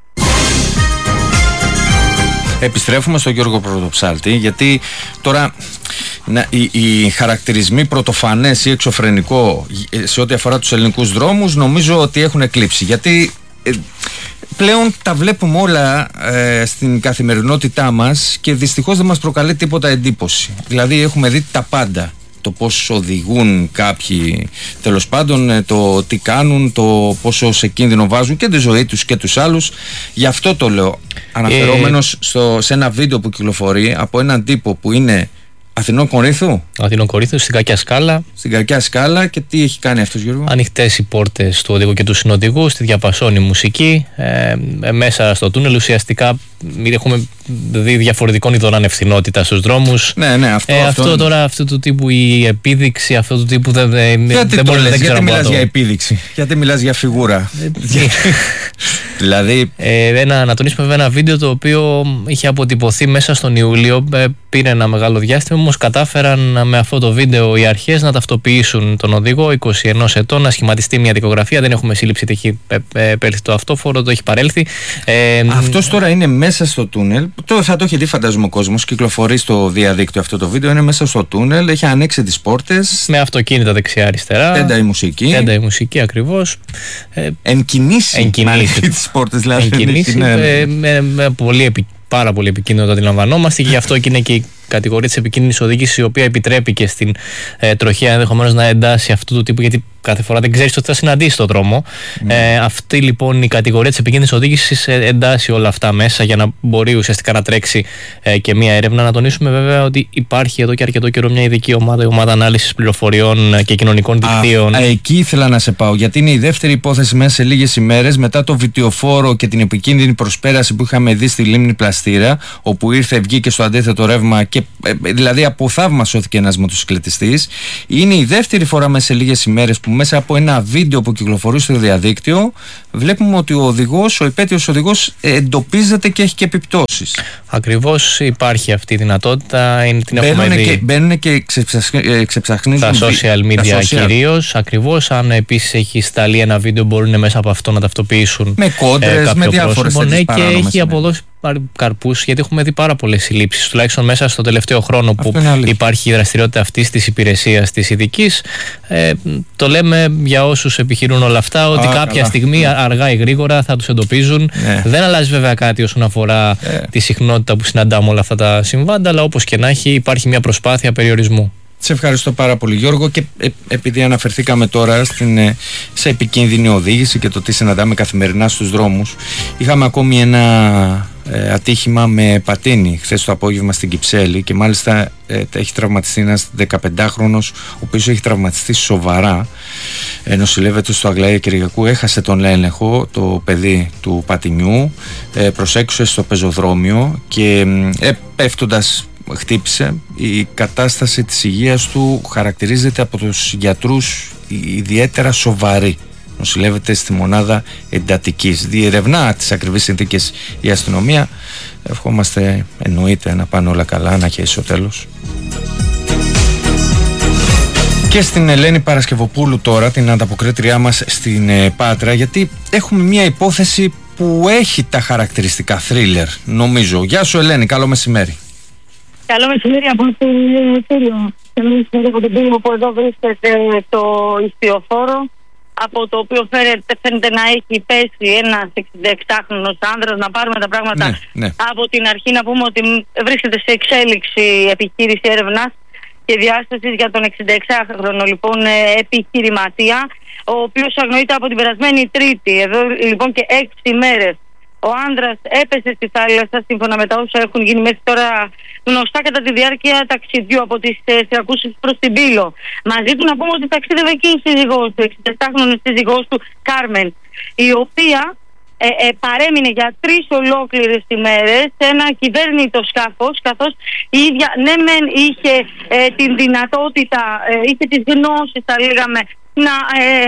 Επιστρέφουμε στον Γιώργο Πρωτοψάλτη, γιατί τώρα να, οι, οι χαρακτηρισμοί πρωτοφανές ή εξωφρενικό σε ό,τι αφορά τους ελληνικούς δρόμους νομίζω ότι έχουν εκλείψει. Γιατί ε, πλέον τα βλέπουμε όλα ε, στην καθημερινότητά μας και δυστυχώς δεν μας προκαλεί τίποτα εντύπωση. Δηλαδή έχουμε δει τα πάντα. Το πώς οδηγούν κάποιοι, τέλος πάντων, το τι κάνουν, το πόσο σε κίνδυνο βάζουν και τη ζωή τους και τους άλλους. Γι' αυτό το λέω, αναφερόμενος στο, σε ένα βίντεο που κυκλοφορεί από έναν τύπο που είναι Αθηνών Κορίνθου. Αθηνών Κορίνθου, στην Κακιά Σκάλα. Στην Κακιά Σκάλα, και τι έχει κάνει αυτός, Γιώργο? Ανοιχτές οι πόρτες του οδηγού και του συνοδηγού, στη διαπασώνει μουσική. Ε, μέσα στο τούνελ ουσιαστικά έχουμε δει διαφορετικών ειδών ανευθυνότητα στους δρόμους. Ναι, ναι, αυτό, ε, αυτό, αυτό τώρα, αυτού του τύπου η επίδειξη, αυτού του τύπου δεν, δεν, γιατί δεν μπορεί να Γιατί μιλάς για επίδειξη, γιατί μιλάς για φιγούρα? Δηλαδή. Ε, ένα, να τονίσουμε βέβαια ένα βίντεο το οποίο είχε αποτυπωθεί μέσα στον Ιούλιο. Ε, πήρε ένα μεγάλο διάστημα, όμως κατάφεραν με αυτό το βίντεο οι αρχές να ταυτοποιήσουν τον οδηγό είκοσι ενός ετών, να σχηματιστεί μια δικογραφία. Δεν έχουμε σύλληψη, έχει επέλθει το αυτόφορο, το έχει παρέλθει. Ε, Αυτός τώρα είναι μέσα στο τούνελ. Το, θα το έχει δει, φαντάζομαι, ο κόσμος. Κυκλοφορεί στο διαδίκτυο αυτό το βίντεο. Είναι μέσα στο τούνελ, έχει ανοίξει τις πόρτες. Με αυτοκίνητα δεξιά-αριστερά. Τέντα η μουσική. Τέντα η μουσική, ακριβώς. Ε, εν κινήσει. Εν κινήσει. Τις πόρτες, δηλαδή. Εν κινήσει, ναι, ναι. Ε, με, με πολύ επικίνδυνο. πάρα πολύ επικίνδυνο, το αντιλαμβανόμαστε, και γι' αυτό και είναι και η κατηγορία της επικίνδυνης οδήγησης, η οποία επιτρέπει και στην ε, τροχέα ενδεχομένως να εντάσει αυτού του τύπου, γιατί κάθε φορά δεν ξέρεις ότι θα συναντήσει το δρόμο. Mm. Ε, αυτή λοιπόν η κατηγορία της επικίνδυνης οδήγησης εντάσσει όλα αυτά μέσα για να μπορεί ουσιαστικά να τρέξει ε, και μία έρευνα. Να τονίσουμε βέβαια ότι υπάρχει εδώ και αρκετό καιρό μια ειδική ομάδα, η ομάδα ανάλυσης πληροφοριών και κοινωνικών δικτύων. Α, εκεί ήθελα να σε πάω, γιατί είναι η δεύτερη υπόθεση μέσα σε λίγες ημέρες μετά το βιτιοφόρο και την επικίνδυνη προσπέραση που είχαμε δει στη λίμνη Πλαστήρα, όπου ήρθε, βγήκε στο αντίθετο ρεύμα και ε, δηλαδή από θαύμα σώθηκε ένας μοτοσυκλετιστής. Είναι η δεύτερη φορά μέσα σε λίγες ημέρες που μέσα από ένα βίντεο που κυκλοφορούσε στο διαδίκτυο βλέπουμε ότι ο οδηγός, ο υπέτειος οδηγός εντοπίζεται και έχει και επιπτώσεις. Ακριβώς, υπάρχει αυτή η δυνατότητα. Είναι, την μπαίνουν, έχουμε δει και, μπαίνουν και ξεψαχνίζουν τα social media κυρίως. Ακριβώς, αν επίσης έχει σταλεί ένα βίντεο, μπορούν μέσα από αυτό να ταυτοποιήσουν με κόντρες, ε, με διάφορες ναι, και έχει ναι. αποδώσει καρπούς, γιατί έχουμε δει πάρα πολλές συλλήψεις, τουλάχιστον μέσα στο τελευταίο χρόνο που υπάρχει η δραστηριότητα αυτής της υπηρεσίας της ειδικής. Ε, το λέμε για όσους επιχειρούν όλα αυτά, ότι Α, κάποια καλά. στιγμή ναι. αργά ή γρήγορα θα τους εντοπίζουν. Ναι. Δεν αλλάζει βέβαια κάτι όσον αφορά ε. τη συχνότητα που συναντάμε όλα αυτά τα συμβάντα, αλλά όπως και να έχει, υπάρχει μια προσπάθεια περιορισμού. Σε ευχαριστώ πάρα πολύ, Γιώργο, και ε, επειδή αναφερθήκαμε τώρα στην, ε, σε επικίνδυνη οδήγηση και το τι συναντάμε καθημερινά στους δρόμους, είχαμε ακόμη ένα ε, ατύχημα με πατίνι χθες το απόγευμα στην Κυψέλη, και μάλιστα ε, έχει τραυματιστεί ένας δεκαπεντάχρονος, ο οποίος έχει τραυματιστεί σοβαρά, ε, νοσηλεύεται στο Αγλαία Κυριακού, έχασε τον έλεγχο το παιδί του πατινιού, ε, προσέξουσε στο πεζοδρόμιο και ε, πέφτοντας χτύπησε. Η κατάσταση της υγείας του χαρακτηρίζεται από τους γιατρούς ιδιαίτερα σοβαρή. Νοσηλεύεται στη μονάδα εντατικής. Διερευνά τις ακριβείς συνθήκες η αστυνομία. Ευχόμαστε, εννοείται, να πάνε όλα καλά, να χέσει ο τέλος. Και στην Ελένη Παρασκευοπούλου τώρα, την ανταποκρίτριά μας στην ε, Πάτρα, γιατί έχουμε μια υπόθεση που έχει τα χαρακτηριστικά θρίλερ, νομίζω. Γεια σου Ελένη, καλό μεσημέρι. Καλό μεσημέρι από το Κύριο. Καλό μεσημέρι από τον Πύργο, που εδώ βρίσκεται το ιστιοφόρο, από το οποίο φαίνεται, φαίνεται να έχει πέσει ένας εξήντα άνδρας. Να πάρουμε τα πράγματα ναι, ναι. από την αρχή, να πούμε ότι βρίσκεται σε εξέλιξη επιχείρηση έρευνας και διάστασης για τον εξήντα λοιπόν επιχειρηματία, ο οποίος αγνοείται από την περασμένη Τρίτη. Εδώ λοιπόν και έξι μέρες. Ο άνδρας έπεσε στη θάλασσα, σύμφωνα με τα όσα έχουν γίνει μέχρι τώρα γνωστά, κατά τη διάρκεια ταξιδιού από τις ε, Σιρακούσες προς την Πύλο. Μαζί του να πούμε ότι ταξίδευε και η σύζυγός του, εξήντα σύζυγός του Κάρμεν, η οποία ε, ε, παρέμεινε για τρεις ολόκληρες ημέρες σε ένα κυβέρνητο σκάφος, καθώς η ίδια ναι μεν είχε ε, την δυνατότητα, ε, είχε τις γνώσεις, θα λέγαμε, να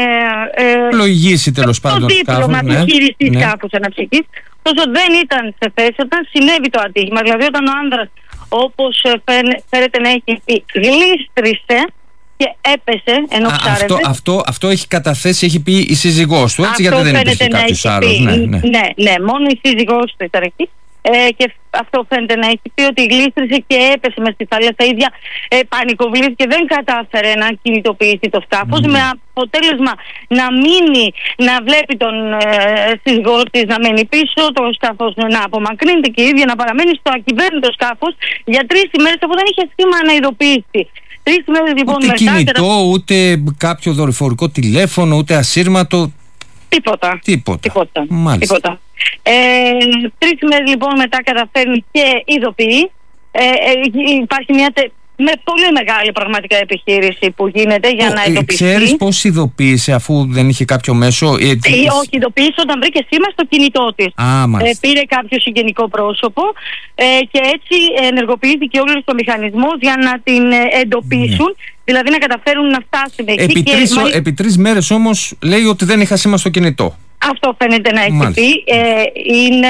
ε, ε, λογίσει τέλος πάντων το δίπλωμα του χειριστή σκάφους αναψυχής, τόσο δεν ήταν σε θέση όταν συνέβη το ατύχημα. Δηλαδή όταν ο άνδρας, όπως φαίνεται να έχει πει, γλίστρισε και έπεσε ενώ ψάρευε. Αυτό, αυτό, αυτό έχει καταθέσει, έχει πει η σύζυγός του, έτσι, γιατί δεν υπήρχε κάποιος άλλος. Ναι, ναι. ναι, ναι, μόνο η σύζυγός του ήταν εκεί. Ε, και αυτό φαίνεται να έχει πει, ότι γλίστρισε και έπεσε μες στη θάλασσα. Η ίδια ε, πανικοβλήθηκε, δεν κατάφερε να κινητοποιήσει το σκάφος, mm. με αποτέλεσμα να μείνει, να βλέπει τον ε, σύζυγό της να μένει πίσω, το σκάφος να απομακρύνεται και η ίδια να παραμένει στο ακυβέρνητο σκάφος για τρεις ημέρες, αφού δεν είχε σχήμα να ειδοποιήσει. Τρεις ημέρες λοιπόν ούτε μετά. Κινητό, κατα... ούτε κάποιο δορυφορικό τηλέφωνο, ούτε ασύρματο. Τίποτα. Τίποτα. Τίποτα. Τίποτα. Ε, τρεις μέρες λοιπόν μετά καταφέρνει και ειδοποιεί. Ε, ε, υπάρχει μια τε, με πολύ μεγάλη πραγματικά επιχείρηση που γίνεται για oh, να ειδοποιηθεί. Ξέρεις πώς ειδοποίησε, αφού δεν είχε κάποιο μέσο? Ε, ε, όχι, ειδοποίησε όταν βρήκε σήμα στο κινητό της. Ah, ε, πήρε κάποιο συγγενικό πρόσωπο ε, και έτσι ενεργοποιήθηκε όλος ο μηχανισμός για να την ε, εντοπίσουν. Yeah. Δηλαδή να καταφέρουν να φτάσουν εκεί. Επί, και τρεις, μάλιστα... επί τρεις μέρες όμως λέει ότι δεν είχα σήμα στο κινητό. Αυτό φαίνεται να έχει πει. Ε, είναι,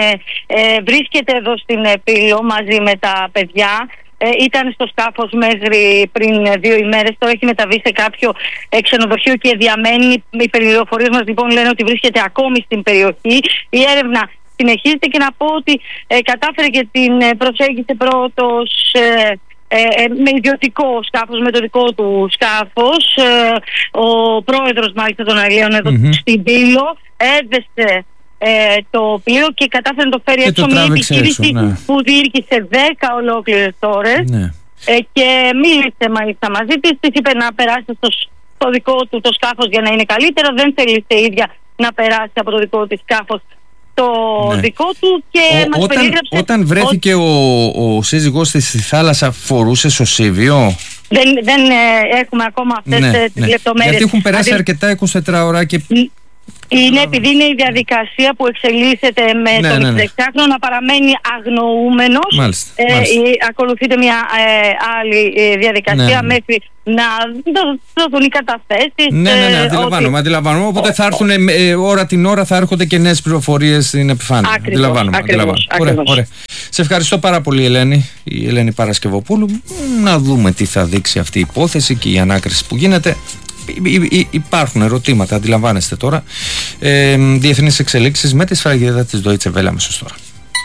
ε, βρίσκεται εδώ στην Πύλο μαζί με τα παιδιά. Ε, ήταν στο σκάφος μέχρι πριν δύο ημέρες. Τώρα έχει μεταβεί σε κάποιο ε, ξενοδοχείο και διαμένει. Οι πληροφορίες μας λοιπόν λένε ότι βρίσκεται ακόμη στην περιοχή. Η έρευνα συνεχίζεται και να πω ότι ε, κατάφερε και την προσέγγισε πρώτος ε, Ε, με ιδιωτικό σκάφος, με το δικό του σκάφος. Ε, ο πρόεδρος μάλιστα των Αλλιών εδώ mm-hmm. στην Πύλο έδεσε ε, το πλοίο και κατάφερε να το φέρει έξω. Μια επιχείρηση έξω, ναι. που διήρκησε δέκα ολόκληρες ώρες. Ναι. Ε, και μίλησε μάλιστα μαζί της, της είπε να περάσει στο, στο δικό του το σκάφος για να είναι καλύτερο. Δεν θέλησε η ίδια να περάσει από το δικό της σκάφος το ναι. δικό του και ο, μας όταν, περιέγραψε... Όταν βρέθηκε ο, ο σύζυγός της στη θάλασσα, φορούσε σωσίβιο? Δεν, δεν ε, έχουμε ακόμα αυτές ναι, τις ναι. λεπτομέρειες. Γιατί έχουν περάσει Αδε... αρκετά είκοσιτετρά ώρα και... Είναι επειδή είναι η διαδικασία που εξελίσσεται με ναι, τον εικοσιεξάχρονο να παραμένει αγνοούμενος. Μάλιστα, ε, μάλιστα. Ακολουθείται μια ε, άλλη ε, διαδικασία ναι, μέχρι να δοθούν οι καταθέσεις. Ναι, ναι, ναι, αντιλαμβάνομαι. Ότι... αντιλαμβάνομαι. Οπότε θα έρθουν ε, ε, ώρα την ώρα θα έρχονται και νέες πληροφορίες στην επιφάνεια. Ακριβώς, αντιλαμβάνομαι, ακριβώς, αντιλαμβάνομαι. ακριβώς. Ωραία, ωραία. Σε ευχαριστώ πάρα πολύ, Ελένη. Η Ελένη Παρασκευοπούλου. Να δούμε τι θα δείξει αυτή η υπόθεση και η ανάκριση που γίνεται. Υπάρχουν ερωτήματα, αντιλαμβάνεστε τώρα. Ε, διεθνείς εξελίξεις με τη σφραγίδα της Deutsche Welle αμέσως τώρα.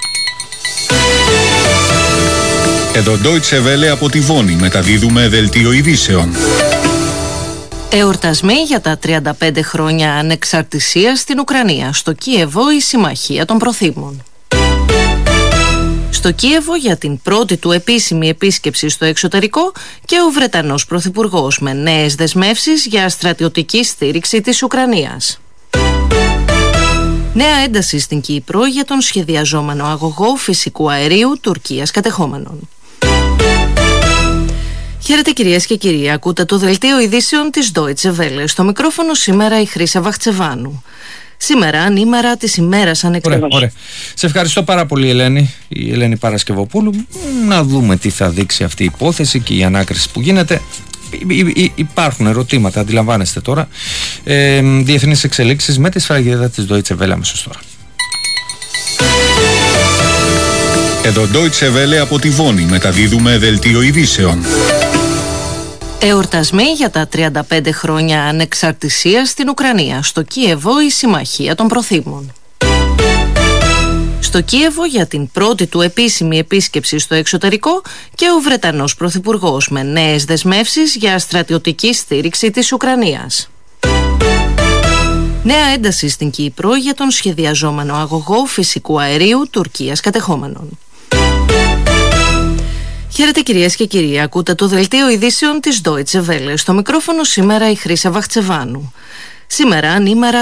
Εδώ Deutsche Welle από τη Βόνη μεταδίδουμε δελτίο ειδήσεων. Εορτασμοί για τα τριάντα πέντε χρόνια ανεξαρτησίας στην Ουκρανία. Στο Κίεβο η Συμμαχία των Προθύμων. Στο Κίεβο για την πρώτη του επίσημη επίσκεψη στο εξωτερικό και ο Βρετανός Πρωθυπουργός με νέες δεσμεύσεις για στρατιωτική στήριξη της Ουκρανίας. Νέα ένταση στην Κύπρο για τον σχεδιαζόμενο αγωγό φυσικού αερίου Τουρκίας κατεχόμενων. Χαίρετε κυρίες και κύριοι, ακούτε το δελτίο ειδήσεων της Deutsche Welle. Στο μικρόφωνο σήμερα η Χρύσα Βαχτσεβάνου. Σήμερα, ανήμερα της ημέρας ανεξαρτησίας. Ωραία, ωραία. Σε ευχαριστώ πάρα πολύ, Ελένη, η Ελένη Παρασκευοπούλου. Να δούμε τι θα δείξει αυτή η υπόθεση και η ανάκριση που γίνεται. Υπάρχουν ερωτήματα, αντιλαμβάνεστε τώρα. Ε, διεθνείς εξελίξεις με τη σφραγίδα της Deutsche Welle αμέσως τώρα. Εδώ Deutsche Welle από τη Βόνη μεταδίδουμε δελτίο ειδήσεων. Εορτασμοί για τα τριάντα πέντε χρόνια ανεξαρτησίας στην Ουκρανία. Στο Κίεβο η Συμμαχία των Προθύμων. Στο Κίεβο για την πρώτη του επίσημη επίσκεψη στο εξωτερικό και ο Βρετανός Πρωθυπουργός με νέες δεσμεύσεις για στρατιωτική στήριξη της Ουκρανίας. Νέα ένταση στην Κύπρο για τον σχεδιαζόμενο αγωγό φυσικού αερίου Τουρκίας κατεχόμενων. Χαίρετε κυρίες και κύριοι, ακούτε το δελτίο ειδήσεων της Deutsche Welle. Στο μικρόφωνο σήμερα η Χρύσα Βαχτσεβάνου. Σήμερα, ανήμερα